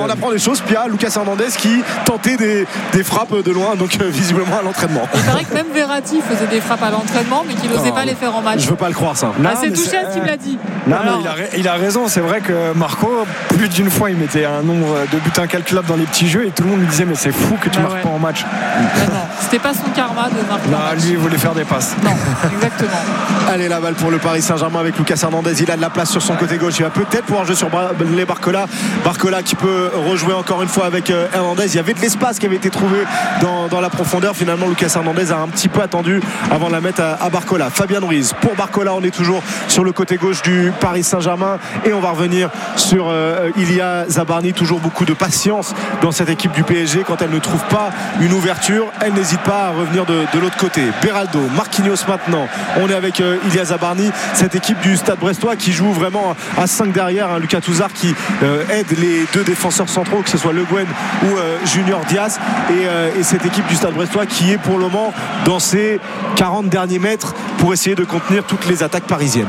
on apprend des choses. Pia, Lucas Hernandez qui tentait des, des frappes de loin, donc euh, visiblement à l'entraînement. Il paraît que même Verratti faisait des frappes à l'entraînement, mais qu'il n'osait pas les faire en match. Je veux pas le croire, ça. Ah, c'est touché à ce qu'il l'a dit. Non, mais il, a, il a raison. C'est vrai que Marco, plus d'une fois, il mettait un nombre de buts incalculables dans les petits jeux et tout le monde lui disait mais c'est fou que tu bah marques ouais. pas en match. Bah non, c'était pas son karma de marquer. Non, lui il voulait faire des passes. Non, exactement. Allez, la balle pour le Paris Saint-Germain avec Lucas Hernandez. Il a de la place sur son côté gauche. Il va peut-être pouvoir jouer sur les Barcola. Barcola qui peut rejouer encore une fois avec Hernandez. Il y avait de l'espace qui avait été trouvé dans, dans la profondeur. Finalement, Lucas Hernandez a un petit peu attendu avant de la mettre à, à Barcola. Fabien Ruiz pour Barcola. On est toujours sur le côté gauche du Paris Saint-Germain et on va revenir sur euh, Ilia Zabarni. Toujours beaucoup de patience dans cette équipe du P S G. Quand elle ne trouve pas une ouverture, elle n'hésite pas à revenir de, de l'autre côté. Beraldo, Marquinhos maintenant. On est avec euh, Ilia Zabarni, cette équipe du Stade Brestois qui joue vraiment à cinq derrière. Hein, Lucas Touzard qui euh, aide les deux défenseurs centraux, que ce soit Le Guen ou euh, Junior Diaz. Et, euh, et cette équipe du Stade Brestois qui est pour le moment dans ses quarante derniers mètres pour essayer de contenir toutes les attaques parisiennes.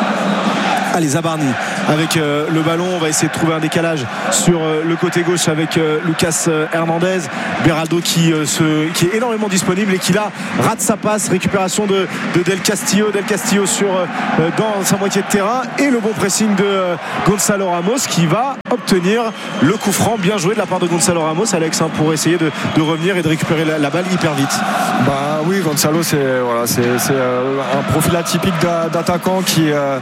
Allez, Zabarni avec euh, le ballon, on va essayer de trouver un décalage sur euh, le côté gauche avec euh, Lucas euh, Hernandez. Beraldo qui, euh, se, qui est énormément disponible et qui là rate sa passe. Récupération de, de Del Castillo Del Castillo sur, euh, dans sa moitié de terrain et le bon pressing de euh, Gonzalo Ramos qui va obtenir le coup franc. Bien joué de la part de Gonzalo Ramos, Alex, hein, pour essayer de, de revenir et de récupérer la, la balle hyper vite. Bah oui, Gonzalo c'est, voilà, c'est, c'est euh, un profil atypique d'a, d'attaquant qui euh,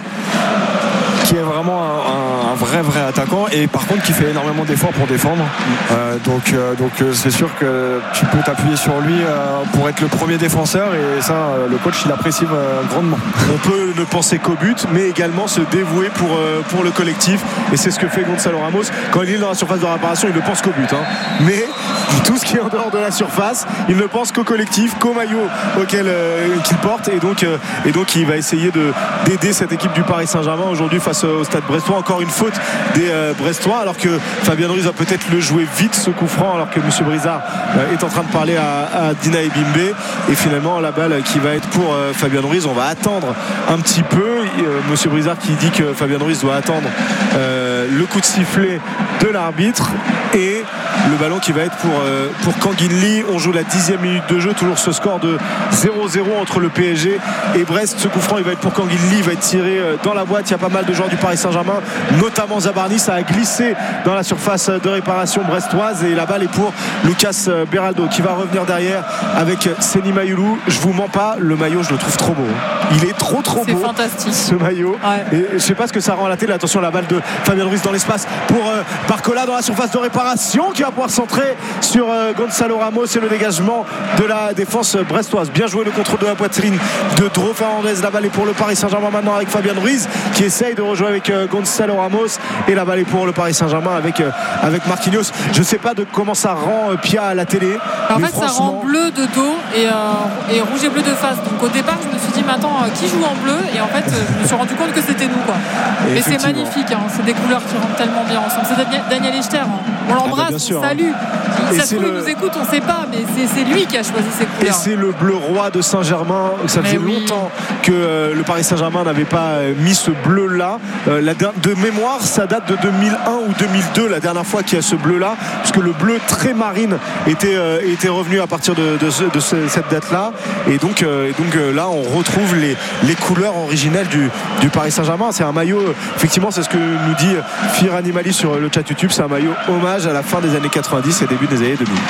qui est vraiment un, un vrai vrai attaquant et par contre qui fait énormément d'efforts pour défendre. Euh, donc euh, donc euh, c'est sûr que tu peux t'appuyer sur lui euh, pour être le premier défenseur et ça euh, le coach il apprécie euh, grandement. On peut ne penser qu'au but mais également se dévouer pour, euh, pour le collectif et c'est ce que fait Gonzalo Ramos quand il est dans la surface de réparation. Il ne pense qu'au but, hein. Mais tout ce qui est en dehors de la surface il ne pense qu'au collectif, qu'au maillot auquel euh, qu'il porte et donc, euh, et donc il va essayer de, d'aider cette équipe du Paris Saint-Germain aujourd'hui face au Stade Brestois. Encore une faute des euh, Brestois alors que Fabien Ruiz va peut-être le jouer vite ce coup franc alors que M. Brizard euh, est en train de parler à, à Dina Ebimbe et finalement la balle qui va être pour euh, Fabien Ruiz. On va attendre un petit peu euh, M. Brizard qui dit que Fabien Ruiz doit attendre euh, le coup de sifflet de l'arbitre et le ballon qui va être pour, euh, pour Kanguinli. On joue la dixième minute de jeu, toujours ce score de zéro zéro entre le P S G et Brest. Ce coup franc il va être pour Kanguinli, il va être tiré euh, dans la boîte. Il y a pas mal de joueurs du Paris Saint-Germain, notamment Zabarni. Ça a glissé dans la surface de réparation brestoise et la balle est pour Lucas Beraldo qui va revenir derrière avec Seny Mayoulou. Je vous mens pas, le maillot je le trouve trop beau. Il est trop trop c'est beau. C'est fantastique ce maillot. Ouais. Et je sais pas ce que ça rend à la télé. Attention, la balle de Fabien Ruiz dans l'espace pour euh, Barcola dans la surface de réparation qui va pouvoir centrer sur euh, Gonzalo Ramos et le dégagement de la défense brestoise. Bien joué le contrôle de la poitrine de Dro Fernandez. La balle est pour le Paris Saint-Germain maintenant avec Fabien Ruiz qui essaye de rejouer avec euh, Gonzalo Ramos et la balle est pour le Paris Saint-Germain avec, euh, avec Marquinhos. Je sais pas de comment ça rend euh, Pia à la télé. En fait ça rend bleu de dos et, euh, et rouge et bleu de face. Donc au départ je me suis dit mais attends, qui joue en bleu et en fait je me suis rendu compte que c'était nous quoi. Et mais c'est magnifique, hein. C'est des couleurs qui rentrent tellement bien ensemble. C'est Daniel Echter, hein. On l'embrasse, ah bah on salue. Si ça se trouve, le... il nous écoute, on ne sait pas, mais c'est, c'est lui qui a choisi ces couleurs. Et c'est le bleu roi de Saint-Germain. Ça faisait oui. longtemps que euh, le Paris Saint-Germain n'avait pas euh, mis ce bleu-là. Euh, la, de mémoire, ça date de deux mille un ou deux mille deux, la dernière fois qu'il y a ce bleu-là, puisque le bleu très marine était, euh, était revenu à partir de, de, ce, de ce, cette date-là. Et donc, euh, et donc euh, là, on retrouve les, les couleurs originelles du, du Paris Saint-Germain. C'est un maillot, effectivement, c'est ce que nous dit Fir Animali sur le chat YouTube. C'est un maillot hommage à la fin des années quatre-vingt-dix et début des années deux mille.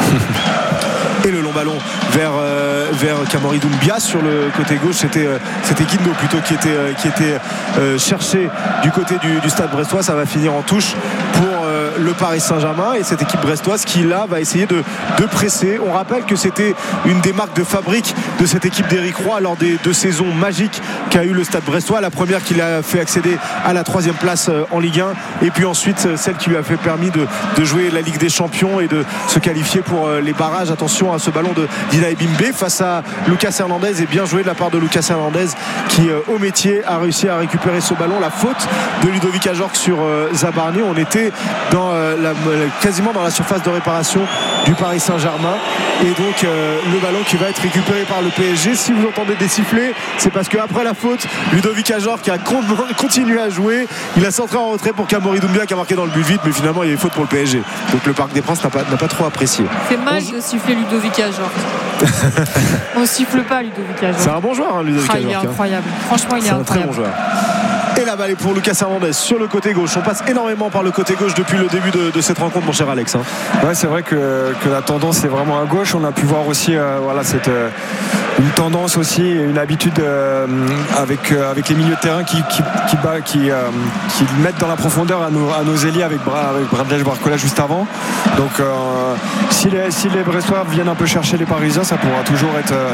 Et le long ballon vers, euh, vers Kamori Doumbia sur le côté gauche, c'était, euh, c'était Guindo plutôt qui était, euh, qui était euh, cherché du côté du, du Stade Brestois. Ça va finir en touche pour euh, le Paris Saint-Germain et cette équipe brestoise qui là va essayer de, de presser. On rappelle que c'était une des marques de fabrique de cette équipe d'Éric Roy lors des deux saisons magiques qu'a eu le Stade Brestois. La première qui l'a fait accéder à la troisième place en Ligue un et puis ensuite celle qui lui a fait permis de, de jouer la Ligue des Champions et de se qualifier pour les barrages. Attention à ce ballon de Dina Ebimbe face à Lucas Hernandez et bien joué de la part de Lucas Hernandez qui au métier a réussi à récupérer ce ballon. La faute de Ludovic Ajorc sur Zabarni. On était dans euh, la, quasiment dans la surface de réparation du Paris Saint-Germain. Et donc euh, le ballon qui va être récupéré par le P S G. Si vous entendez des sifflets, c'est parce qu'après la faute, Ludovic Ajor qui a con- continué à jouer, il a centré en retrait pour Kamori Doumbia qui a marqué dans le but vite, mais finalement il y a eu faute pour le P S G. Donc le Parc des Princes n'a pas, n'a pas trop apprécié. C'est mal de siffler Ludovic Ajor. On siffle pas Ludovic Ajor. C'est un bon joueur, hein, Ludovic ah, Ajor. Il est incroyable. Franchement, il est, c'est incroyable. un très bon joueur. Et la balle est pour Lucas Hernandez sur le côté gauche. On passe énormément par le côté gauche depuis le début de, de cette rencontre, mon cher Alex. Hein. Ouais, c'est vrai que, que la tendance est vraiment à gauche. On a pu voir aussi euh, voilà, cette, euh, une tendance aussi, une habitude euh, avec, euh, avec les milieux de terrain qui, qui, qui, bat, qui, euh, qui mettent dans la profondeur à nos, à nos ailiers avec, Bra, avec Bradley Barcola juste avant. Donc euh, si, les, si les Brestois viennent un peu chercher les Parisiens, ça pourra toujours être... Euh,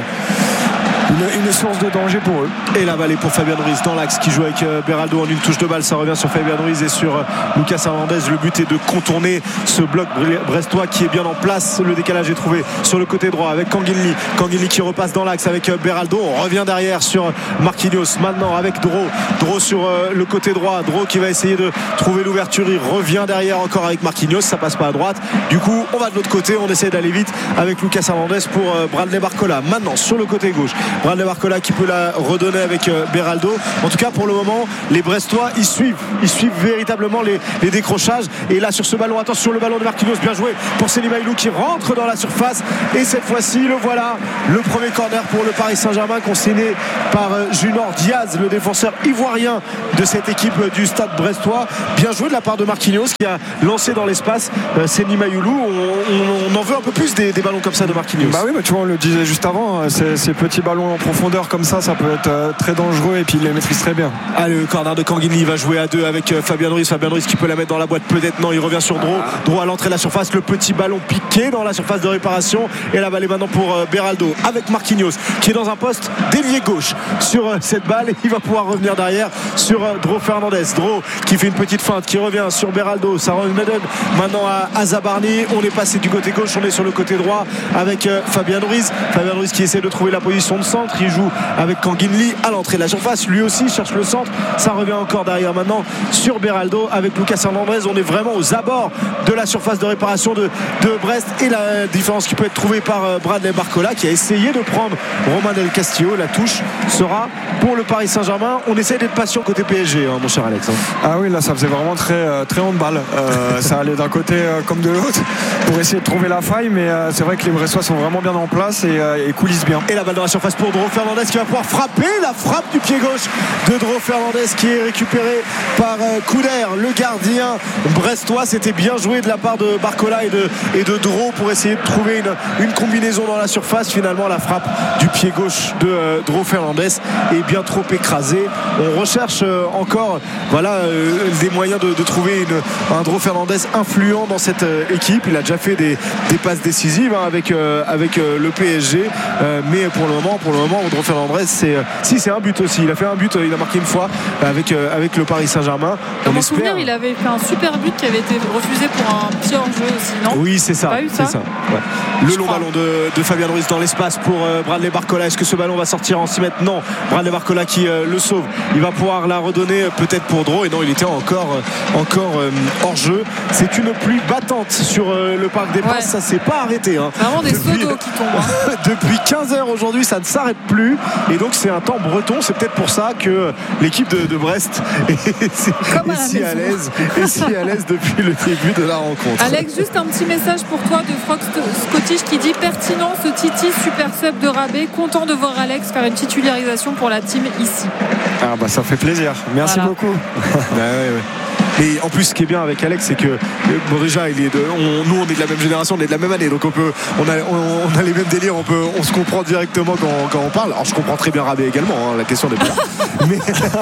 Une, une source de danger pour eux. Et la balle est pour Fabien Ruiz dans l'axe qui joue avec euh, Beraldo en une touche de balle. Ça revient sur Fabien Ruiz et sur euh, Lucas Hernandez. Le but est de contourner ce bloc brestois qui est bien en place. Le décalage est trouvé sur le côté droit avec Kanguinli. Kanguinli qui repasse dans l'axe avec euh, Beraldo. On revient derrière sur Marquinhos. Maintenant avec Dro. Dro sur euh, le côté droit. Dro qui va essayer de trouver l'ouverture. Il revient derrière encore avec Marquinhos. Ça passe pas à droite. Du coup, on va de l'autre côté. On essaie d'aller vite avec Lucas Hernandez pour euh, Bradley Barcola. Maintenant sur le côté gauche. Bradley Barcola qui peut la redonner avec euh, Beraldo. En tout cas pour le moment les Brestois ils suivent ils suivent véritablement les, les décrochages. Et là sur ce ballon, attention, le ballon de Marquinhos, bien joué pour Selimailou qui rentre dans la surface. Et cette fois-ci le voilà, le premier corner pour le Paris Saint-Germain consigné par euh, Junior Diaz, le défenseur ivoirien de cette équipe euh, du Stade brestois. Bien joué de la part de Marquinhos qui a lancé dans l'espace euh, Selimailou. on, on, on en veut un peu plus des, des ballons comme ça de Marquinhos. Bah oui, mais tu vois, on le disait juste avant, ces, ces petits ballons en profondeur comme ça, ça peut être euh, très dangereux et puis il les maîtrise très bien. Ah, le corner de Kanguinli va jouer à deux avec euh, Fabien Ruiz. Fabien Ruiz qui peut la mettre dans la boîte, peut-être non, il revient sur Dro. Dro à l'entrée de la surface, le petit ballon piqué dans la surface de réparation. Et la balle est maintenant pour euh, Beraldo avec Marquinhos qui est dans un poste d'ailier gauche sur euh, cette balle. Et il va pouvoir revenir derrière sur euh, Dro Fernandez. Dro qui fait une petite feinte, qui revient sur Beraldo. Ça revient maintenant à Azabarni. On est passé du côté gauche, on est sur le côté droit avec euh, Fabien Ruiz. Fabien Ruiz qui essaie de trouver la position de centre. Il joue avec Kanguinli à l'entrée de la surface. Lui aussi cherche le centre. Ça revient encore derrière maintenant sur Beraldo avec Lucas Hernandez. On est vraiment aux abords de la surface de réparation de, de Brest. Et la différence qui peut être trouvée par euh, Bradley Barcola qui a essayé de prendre Romain Del Castillo. La touche sera pour le Paris Saint-Germain. On essaie d'être patient côté P S G, hein, mon cher Alex. Hein. Ah oui, là ça faisait vraiment très, très handball. Euh, ça allait d'un côté euh, comme de l'autre pour essayer de trouver la faille, mais euh, c'est vrai que les Brestois sont vraiment bien en place et, euh, et coulissent bien. Et la balle dans la surface pour Dro Fernandez qui va pouvoir frapper. La frappe du pied gauche de Dro Fernandez qui est récupérée par euh, Couder, le gardien brestois. C'était bien joué de la part de Barcola et de, et de Dro pour essayer de trouver une, une combinaison dans la surface. Finalement la frappe du pied gauche de euh, Dro Fernandez est bien trop écrasée. On recherche euh, encore voilà, euh, des moyens de, de trouver une, un Dro Fernandez influent dans cette euh, équipe. Il a déjà fait des, des passes décisives hein, avec, euh, avec euh, le P S G, euh, mais pour le moment pour le moment Dro Fernandez c'est, euh, si c'est un but aussi, il a fait un but, euh, il a marqué une fois avec, euh, avec le Paris Saint-Germain. Dans mon souvenir il avait fait un super but qui avait été refusé pour un pied en jeu aussi, non? Oui c'est ça, c'est ça, ça ouais. Le long ballon de, de Fabien Ruiz dans l'espace pour euh, Bradley Barcola. Est-ce que ce ballon va sortir en six mètres? Non, Bradley Barcola qui euh, le sauve. Il va pouvoir la redonner euh, peut-être pour Dro, et non, il était encore, euh, encore euh, hors jeu. C'est une pluie battante sur euh, le Parc des Princes, ouais. Ça s'est pas arrêté hein. Vraiment des seaux d'eau qui tombent hein. Depuis quinze heures aujourd'hui ça ne s'arrête plus, et donc c'est un temps breton. C'est peut-être pour ça que l'équipe de, de Brest est, est, est si à l'aise est si à l'aise depuis le début de la rencontre. Alex, juste un petit message pour toi de Franck Scottish qui dit: pertinent ce Titi, super sub de Rabé, content de voir Alex faire une titularisation pour la team ici. Ah bah ça fait plaisir, merci voilà. beaucoup. bah ouais, ouais. Et en plus, ce qui est bien avec Alex, c'est que bon, déjà, il est de, on, nous, on est de la même génération, on est de la même année, donc on peut, on a, on, on a les mêmes délires, on peut, on se comprend directement quand, quand on parle. Alors, je comprends très bien Rabé également. Hein, la question n'est pas là. mais,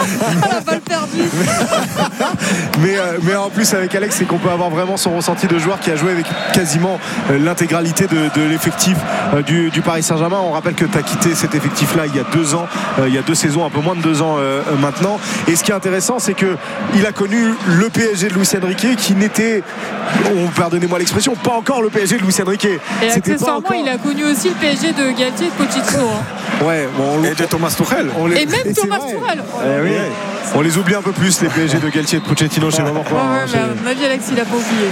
la balle perdue. mais, mais en plus, avec Alex, c'est qu'on peut avoir vraiment son ressenti de joueur qui a joué avec quasiment l'intégralité de, de l'effectif du, du Paris Saint-Germain. On rappelle que tu as quitté cet effectif-là il y a deux ans, il y a deux saisons, un peu moins de deux ans euh, maintenant. Et ce qui est intéressant, c'est que il a connu le le P S G de Luis Enrique qui n'était, oh, pardonnez-moi l'expression, pas encore le P S G de Luis Enrique. Et C'était accessoirement encore... il a connu aussi le P S G de Galtier et de Pochettino. Hein. Ouais, bon, et de Thomas Tuchel. Les... Et même et Thomas Tuchel. Eh oui. Ouais. On les oublie un peu plus, les P S G de Galtier et de Pochettino, je sais vraiment pas. Ouais, ouais, mais à mon avis, Alex, il a pas oublié.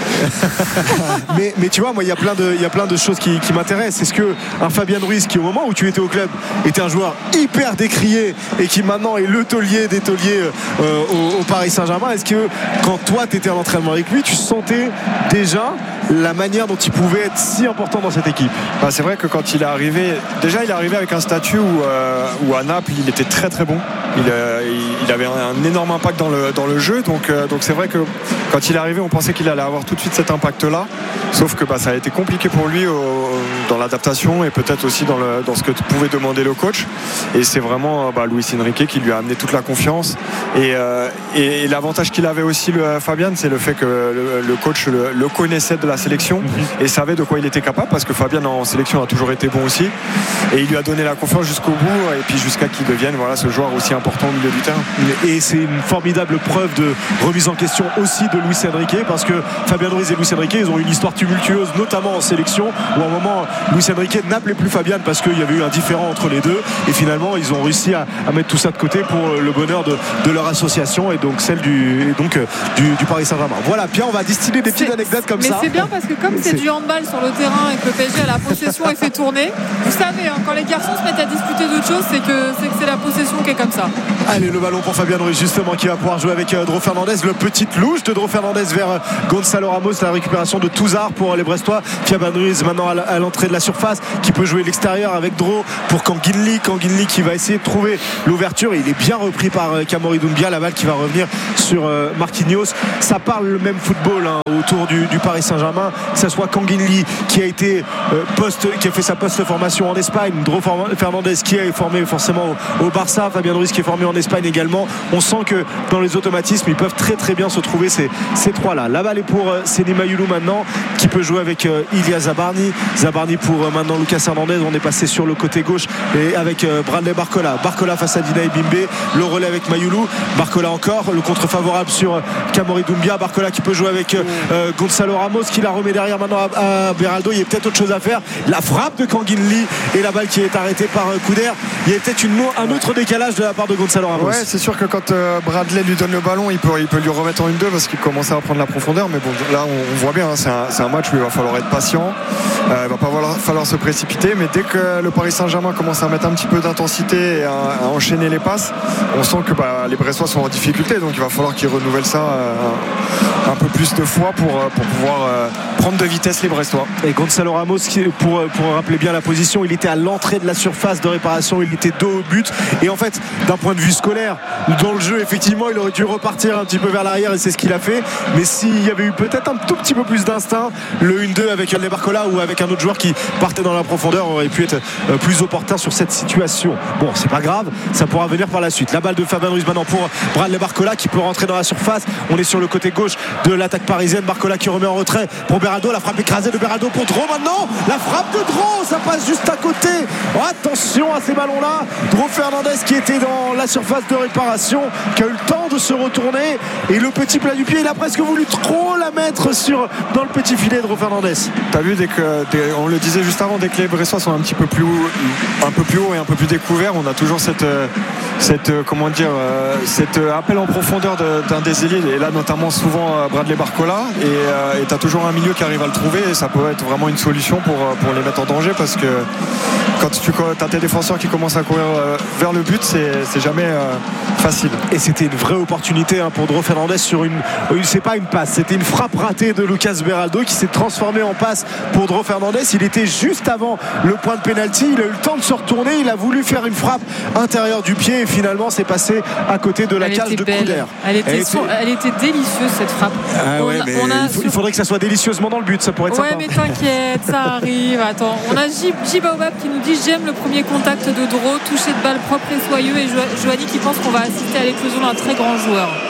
mais, mais tu vois, moi, il y a plein de, il y a plein de choses qui, qui m'intéressent. Est-ce que un Fabien Ruiz, qui au moment où tu étais au club, était un joueur hyper décrié et qui maintenant est le taulier des tauliers euh, au, au Paris Saint-Germain, est-ce que quand toi, tu étais en entraînement avec lui, tu sentais déjà la manière dont il pouvait être si important dans cette équipe? Bah, c'est vrai que quand il est arrivé, déjà il est arrivé avec un statut où, euh, où à Naples il était très très bon. Il, euh, il avait un, un énorme impact dans le, dans le jeu, donc, euh, donc c'est vrai que quand il est arrivé on pensait qu'il allait avoir tout de suite cet impact là, sauf que bah, ça a été compliqué pour lui au, dans l'adaptation et peut-être aussi dans, le, dans ce que pouvait demander le coach, et c'est vraiment bah, Luis Enrique qui lui a amené toute la confiance et, euh, et, et l'avantage qu'il avait aussi le, Fabian, c'est le fait que le, le coach le, le connaissait de la sélection mm-hmm. et savait de quoi il était capable, parce que Fabian en sélection a toujours été bon aussi, et il lui a donné la confiance jusqu'au bout et puis jusqu'à qu'il devienne voilà, ce joueur aussi important au milieu du terrain. Et c'est une formidable preuve de remise en question aussi de Luis Enrique, parce que Fabien Ruiz et Luis Enrique ils ont une histoire tumultueuse, notamment en sélection, où à un moment Luis Enrique n'appelait plus Fabian parce qu'il y avait eu un différend entre les deux, et finalement ils ont réussi à, à mettre tout ça de côté pour le bonheur de, de leur association et donc celle du, et donc, du, du Paris Saint-Germain. Voilà, Pierre, on va distiller des petites anecdotes comme mais ça. Mais c'est bien parce que comme c'est, c'est du handball sur le terrain et que le P S G a la possession et fait tourner, vous savez, hein, quand les garçons se mettent à discuter d'autres choses, c'est que, c'est que c'est la possession qui est comme ça. Allez, le ballon pour Fabien Ruiz justement, qui va pouvoir jouer avec euh, Dro Fernandez, le petit louche de Dro Fernandez vers euh, Gonzalo Ramos, la récupération de Touzard pour les Brestois. Fabien Ruiz maintenant à, à l'entrée de la surface, qui peut jouer l'extérieur avec Dro pour Kanginli, Kanginli qui va essayer de trouver l'ouverture, et il est bien repris par euh, Kamori Doumbia, la balle qui va revenir sur euh, Marquinhos. Ça parle le même football hein, autour du, du Paris Saint-Germain, que ce soit Kanginli qui a été euh, post, qui a fait sa post-formation en Espagne, Dro Fernandez qui est formé forcément au, au Barça, Fabien Ruiz qui est formé en Espagne également. On sent que dans les automatismes ils peuvent très très bien se trouver ces, ces trois là. La balle est pour euh, Seny Mayulu maintenant, qui peut jouer avec euh, Ilya Zabarny. Zabarny pour euh, maintenant Lucas Hernandez. On est passé sur le côté gauche et avec euh, Bradley Barcola. Barcola face à Dinaï Bimbe, le relais avec Mayulu. Barcola encore, le contre favorable sur euh, Kamori Doumbia. Barcola qui peut jouer avec euh, euh, Gonzalo Ramos, qui la remet derrière maintenant à, à Beraldo. Il y a peut-être autre chose à faire. La frappe de Kanginli et la balle qui est arrêtée par euh, Couder. Il y a peut-être une, un autre décalage de la part de Gonzalo Ramos. Ouais, c'est sûr que quand euh, Bradley lui donne le ballon, il peut, il peut lui remettre en une deux parce qu'il commence à prendre la profondeur, mais bon, là on, on voit bien hein, c'est, un, c'est un match où il va falloir être patient, euh, il va pas falloir, falloir se précipiter, mais dès que le Paris Saint-Germain commence à mettre un petit peu d'intensité et à, à enchaîner les passes, on sent que bah, les Brestois sont en difficulté, donc il va falloir qu'ils renouvellent ça euh, un peu plus de fois pour, pour pouvoir euh, prendre de vitesse les Brestois. Et Gonzalo Ramos, pour, pour rappeler bien la position, il était à l'entrée de la surface de réparation, il était dos au but, et en fait d'un point de vue scolaire dans le jeu, effectivement il aurait dû repartir un petit peu vers l'arrière, et c'est ce qu'il a fait, mais s'il y avait eu peut-être un tout petit peu plus d'instinct, le un deux avec Les Barcola ou avec un autre joueur qui partait dans la profondeur aurait pu être plus opportun sur cette situation. Bon, c'est pas grave, ça pourra venir par la suite. La balle de Fabien Ruiz maintenant pour Bradley Barcola, qui peut rentrer dans la surface. On est sur le côté gauche de l'attaque parisienne. Barcola qui remet en retrait pour Beraldo, la frappe écrasée de Beraldo pour Dro maintenant, la frappe de Dro, ça passe juste à côté. Oh, attention à ces ballons là. Dro Fernandez qui était dans la surface de réparation, qui a eu le temps de se retourner, et le petit plat du pied, il a presque voulu trop la mettre sur, dans le petit filet de Dro Fernandez. T'as vu, dès que, dès, on le disait juste avant, dès que les Brestois sont un petit peu plus haut, un peu plus haut et un peu plus découverts, on a toujours cette, cette comment dire, cet appel en profondeur de, d'un des ailiers, et là notamment souvent Bradley Barcola, et tu as toujours un milieu qui arrive à le trouver, et ça peut être vraiment une solution pour, pour les mettre en danger, parce que quand tu as tes défenseurs qui commencent à courir vers le but, c'est, c'est jamais euh, facile. Et c'était une vraie opportunité hein, pour Dro Fernandez sur une, une c'est pas une passe, c'était une frappe ratée de Lucas Beraldo qui s'est transformée en passe pour Dro Fernandez. Il était juste avant le point de pénalty, il a eu le temps de se retourner, il a voulu faire une frappe intérieure du pied, et finalement c'est passé à côté de la elle cage de Couder. Elle était, elle, était... elle était délicieuse cette frappe. Ah ouais, on, mais on a... il, faut, il faudrait que ça soit délicieusement dans le but, ça pourrait être ouais, sympa. Ouais, mais t'inquiète, ça arrive. Attends, on a Jibaobab qui nous dit j'aime le premier contact de Dro, touché de balle propre et soyeux, et jo- Joanie qui pense qu'on va assister à l'éclosion d'un très grand joueur.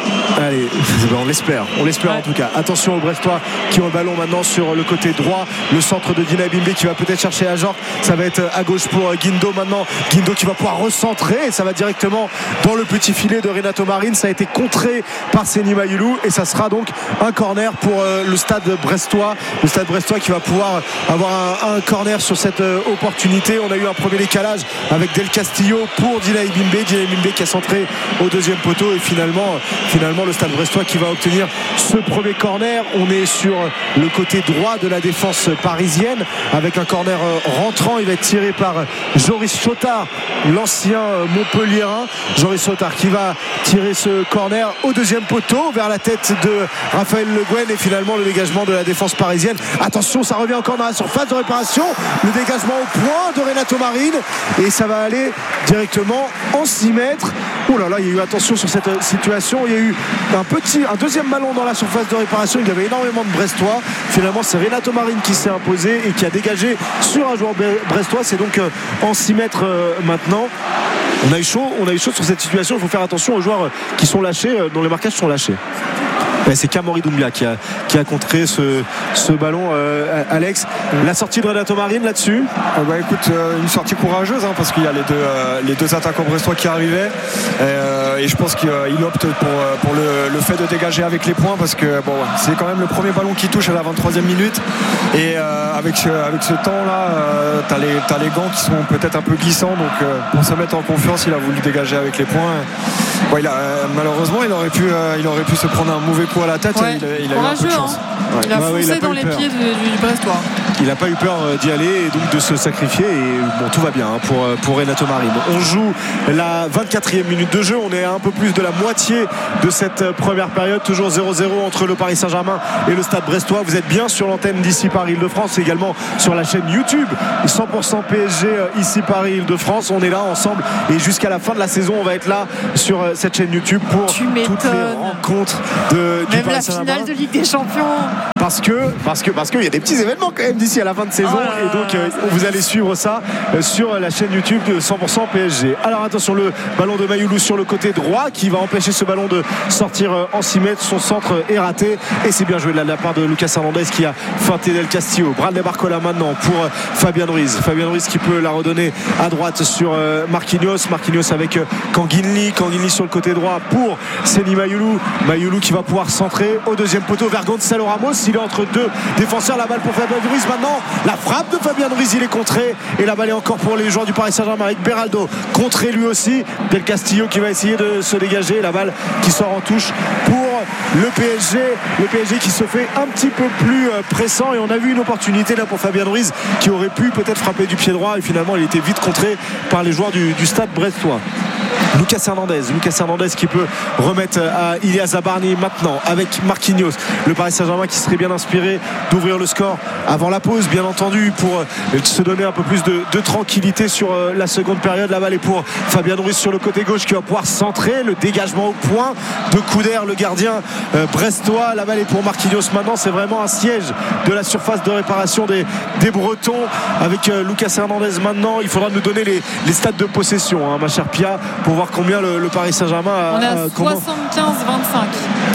Allez, on l'espère, on l'espère ouais. en tout cas. Attention aux Brestois qui ont le ballon maintenant sur le côté droit. Le centre de Dina Bimbe qui va peut-être chercher à Ajorc. Ça va être à gauche pour Guindo maintenant. Guindo qui va pouvoir recentrer et ça va directement dans le petit filet de Renato Marin. Ça a été contré par Seny Mayulu et ça sera donc un corner pour le stade brestois. Le stade brestois qui va pouvoir avoir un, un corner sur cette opportunité. On a eu un premier décalage avec Del Castillo pour Dina Bimbe. Dina Bimbe qui a centré au deuxième poteau et finalement, finalement le stade brestois qui va obtenir ce premier corner. On est sur le côté droit de la défense parisienne avec un corner rentrant. Il va être tiré par Joris Chotard, l'ancien Montpelliérain. Joris Chotard qui va tirer ce corner au deuxième poteau vers la tête de Raphaël Le Guen et finalement le dégagement de la défense parisienne. Attention, ça revient encore dans la surface de réparation. Le dégagement au point de Renato Marin et ça va aller directement en six mètres. Oh là là, il y a eu attention sur cette situation. Il y a eu un petit, un deuxième ballon dans la surface de réparation. Il y avait énormément de Brestois. Finalement, c'est Renato Marin qui s'est imposé et qui a dégagé sur un joueur brestois. C'est donc en six mètres maintenant. On a eu chaud, on a eu chaud sur cette situation. Il faut faire attention aux joueurs qui sont lâchés, dont les marquages sont lâchés. Ouais, c'est Kamori Doumbia qui a, qui a contré ce, ce ballon, euh, Alex. La sortie de Renato Marin là-dessus euh, bah, écoute, euh, une sortie courageuse hein, parce qu'il y a les deux, euh, les deux attaquants brestois qui arrivaient euh, et je pense qu'il euh, opte pour, euh, pour le, le fait de dégager avec les points parce que bon, c'est quand même le premier ballon qui touche à la vingt-troisième minute et euh, avec, ce, avec ce temps-là euh, t'as, les, t'as les gants qui sont peut-être un peu glissants donc euh, pour se mettre en confiance il a voulu dégager avec les points. Bon, il a, euh, malheureusement il aurait, pu, euh, il aurait pu se prendre un mauvais coup à la tête. Ouais. Il a, il a eu un peu de chance. Hein. Ouais. Il a foncé ouais, il a dans les peur. pieds du, du Brestois. Il n'a pas eu peur d'y aller et donc de se sacrifier et bon, tout va bien hein, pour, pour Renato Marin. On joue la vingt-quatrième minute de jeu. On est à un peu plus de la moitié de cette première période. Toujours zéro zéro entre le Paris Saint-Germain et le Stade Brestois. Vous êtes bien sur l'antenne d'ici Paris Île-de-France, également sur la chaîne YouTube cent pour cent P S G ici Paris Île-de-France. On est là ensemble et jusqu'à la fin de la saison, on va être là sur cette chaîne YouTube pour toutes les rencontres de, du Même Paris la Saint-Germain. finale de Ligue des Champions. Parce que parce que parce qu'il y a des petits événements quand même d'ici à la fin de saison oh et donc euh, vous allez suivre ça euh, sur la chaîne YouTube de cent pour cent P S G. Alors attention, le ballon de Mayulu sur le côté droit qui va empêcher ce ballon de sortir euh, en six mètres. Son centre est raté et c'est bien joué de la, de la part de Lucas Hernandez qui a feinté Del Castillo. Bradley Barcola maintenant pour euh, Fabien Ruiz. Fabien Ruiz qui peut la redonner à droite sur euh, Marquinhos. Marquinhos avec euh, Kanginli. Kanginli sur le côté droit pour Seny Mayulu. Mayulu qui va pouvoir centrer au deuxième poteau vers Gonzalo Ramos. Il est entre deux défenseurs. La balle pour Fabien Ruiz maintenant. La frappe de Fabien Ruiz, il est contré et la balle est encore pour les joueurs du Paris Saint-Germain avec Beraldo contré lui aussi. Del Castillo qui va essayer de se dégager. La balle qui sort en touche pour le P S G. Le P S G qui se fait un petit peu plus pressant et on a vu une opportunité là pour Fabien Ruiz qui aurait pu peut-être frapper du pied droit et finalement il était vite contré par les joueurs du, du Stade brestois. Lucas Hernandez, Lucas Hernandez qui peut remettre à Ilia Zabarni maintenant avec Marquinhos. Le Paris Saint-Germain qui serait bien inspiré d'ouvrir le score avant la pause, bien entendu, pour se donner un peu plus de, de tranquillité sur la seconde période. La balle est pour Fabien Ruiz sur le côté gauche qui va pouvoir centrer. Le dégagement au point de Couder, le gardien brestois. La balle est pour Marquinhos maintenant. C'est vraiment un siège de la surface de réparation des, des Bretons avec Lucas Hernandez maintenant. Il faudra nous donner les, les stats de possession, hein, ma chère Pia, pour voir combien le, le Paris Saint-Germain a. On est à soixante-quinze vingt-cinq.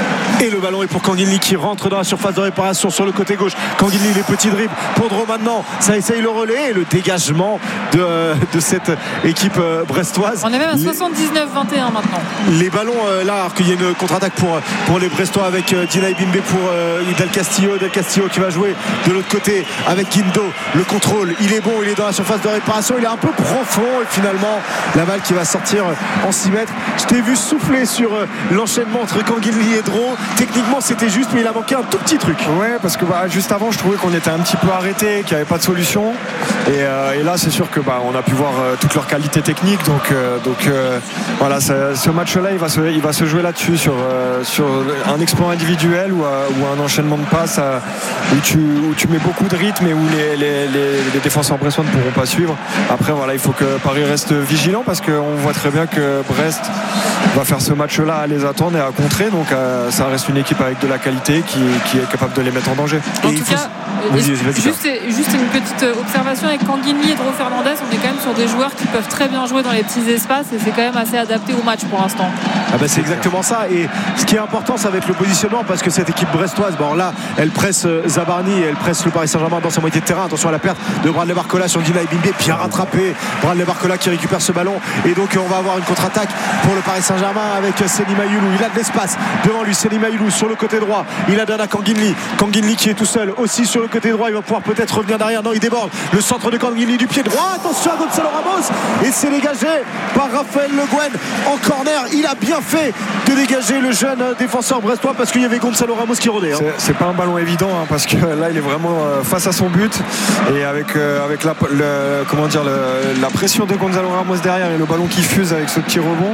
Et le ballon est pour Kanginli qui rentre dans la surface de réparation sur le côté gauche. Kanginli, les petits dribbles. Pondro maintenant, ça essaye le relais et le dégagement de, de cette équipe brestoise. On est même à soixante-dix-neuf vingt et un maintenant. Les ballons là, alors qu'il y a une contre-attaque pour, pour les Brestois avec Dina Bimbe pour euh, Del Castillo. Del Castillo qui va jouer de l'autre côté avec Guindo. Le contrôle, il est bon, il est dans la surface de réparation. Il est un peu profond et finalement la balle qui va sortir en six mètres. Je t'ai vu souffler sur euh, l'enchaînement entre Kanginli et Dro. Techniquement c'était juste mais il a manqué un tout petit truc. Ouais, parce que bah, juste avant je trouvais qu'on était un petit peu arrêté, qu'il n'y avait pas de solution et, euh, et là c'est sûr que bah, on a pu voir euh, toute leur qualité technique donc, euh, donc euh, voilà ça, ce match là il va se, il va se jouer là-dessus sur, euh, sur un exploit individuel ou, euh, ou un enchaînement de passes euh, où, tu, où tu mets beaucoup de rythme et où les, les, les, les défenseurs brestois ne pourront pas suivre. Après voilà, il faut que Paris reste vigilant parce qu'on voit très bien que Brest va faire ce match là à les attendre et à contrer donc euh, ça reste reste une équipe avec de la qualité qui, qui est capable de les mettre en danger. En Et tout il faut... cas, vas-y, vas-y, vas-y, juste, juste une petite observation avec Canguilhy et Dro Fernandez, on est quand même sur des joueurs qui peuvent très bien jouer dans les petits espaces et c'est quand même assez adapté au match pour l'instant. Ah bah c'est exactement ça. Et ce qui est important, ça va être le positionnement, parce que cette équipe brestoise, bon là, elle presse Zabarni, elle presse le Paris Saint-Germain dans sa moitié de terrain. Attention à la perte de Bradley Barcola sur Dina Ebimbe, bien rattrapé. Bradley Barcola qui récupère ce ballon, et donc on va avoir une contre-attaque pour le Paris Saint-Germain avec Selim Ayoulou. Il a de l'espace devant lui, Selim Ayoulou sur le côté droit. Il a donné à Canguilhy. Canguilhy qui est tout seul aussi sur le côté droit. Il va pouvoir peut-être revenir derrière. Non, il déborde. Le centre de Canguilhy du pied droit. Attention à Gonzalo Ramos, et c'est dégagé par Raphaël Le Guen en corner. Il a bien fait de dégager le jeune défenseur brestois, parce qu'il y avait Gonzalo Ramos qui rôdait. Hein. C'est, c'est pas un ballon évident, hein, parce que là il est vraiment euh, face à son but, et avec, euh, avec la, le, comment dire, le, la pression de Gonzalo Ramos derrière et le ballon qui fuse avec ce petit rebond,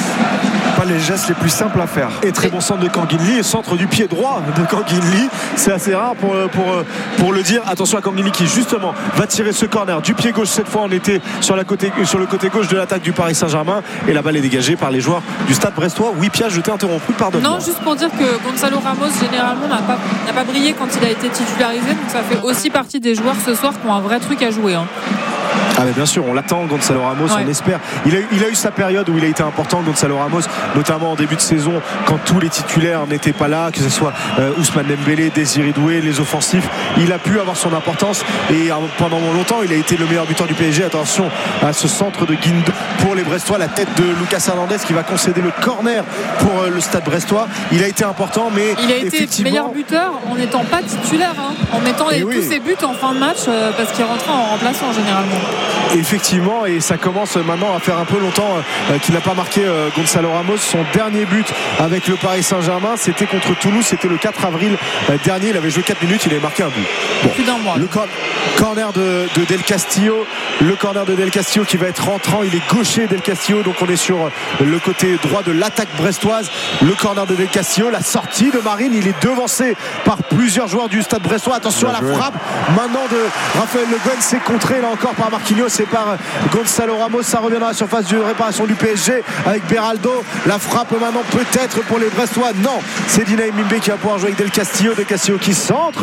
pas les gestes les plus simples à faire. Et très bon centre de Canguilhy, et centre du pied droit de Canguilhy, c'est assez rare pour, pour, pour le dire. Attention à Canguilhy qui justement va tirer ce corner du pied gauche. Cette fois on était sur, la côté, sur le côté gauche de l'attaque du Paris Saint-Germain, et la balle est dégagée par les joueurs du Stade brestois. Oui Pia, je t'ai interrompu, pardonne-moi. Non, juste pour dire que Gonzalo Ramos généralement n'a pas, n'a pas brillé quand il a été titularisé, donc ça fait aussi partie des joueurs ce soir qui ont un vrai truc à jouer, hein. Ah mais bien sûr, on l'attend Gonzalo Ramos, ouais. On espère. Il a, il a eu sa période où il a été important, Gonzalo Ramos, notamment en début de saison, quand tous les titulaires n'étaient pas là, que ce soit euh, Ousmane Dembélé, Désiré Doué, les offensifs. Il a pu avoir son importance, et euh, pendant longtemps il a été le meilleur buteur du P S G. Attention à ce centre de Guindo pour les Brestois, la tête de Lucas Hernandez qui va concéder le corner pour euh, le Stade brestois. Il a été important, mais il a été meilleur buteur en n'étant pas titulaire, hein, en mettant les, oui. tous ses buts en fin de match, euh, parce qu'il rentrait en remplaçant généralement. Effectivement, et ça commence maintenant à faire un peu longtemps euh, qu'il n'a pas marqué euh, Gonzalo Ramos. Son dernier but avec le Paris Saint-Germain, c'était contre Toulouse, c'était le quatre avril euh, dernier. Il avait joué quatre minutes, il avait marqué un but. Bon. Plus d'un mois. Le cor- corner de, de Del Castillo, le corner de Del Castillo qui va être rentrant. Il est gaucher, Del Castillo, donc on est sur le côté droit de l'attaque brestoise. Le corner de Del Castillo, la sortie de Marine, il est devancé par plusieurs joueurs du Stade brestois. Attention à la frappe maintenant de Raphaël Le Guen, c'est contré là encore par Marquinhos, c'est par Gonzalo Ramos. Ça revient dans la surface de réparation du P S G avec Beraldo. La frappe maintenant peut-être pour les Brestois. Non, c'est Dina Ebimbe qui va pouvoir jouer avec Del Castillo. Del Castillo qui centre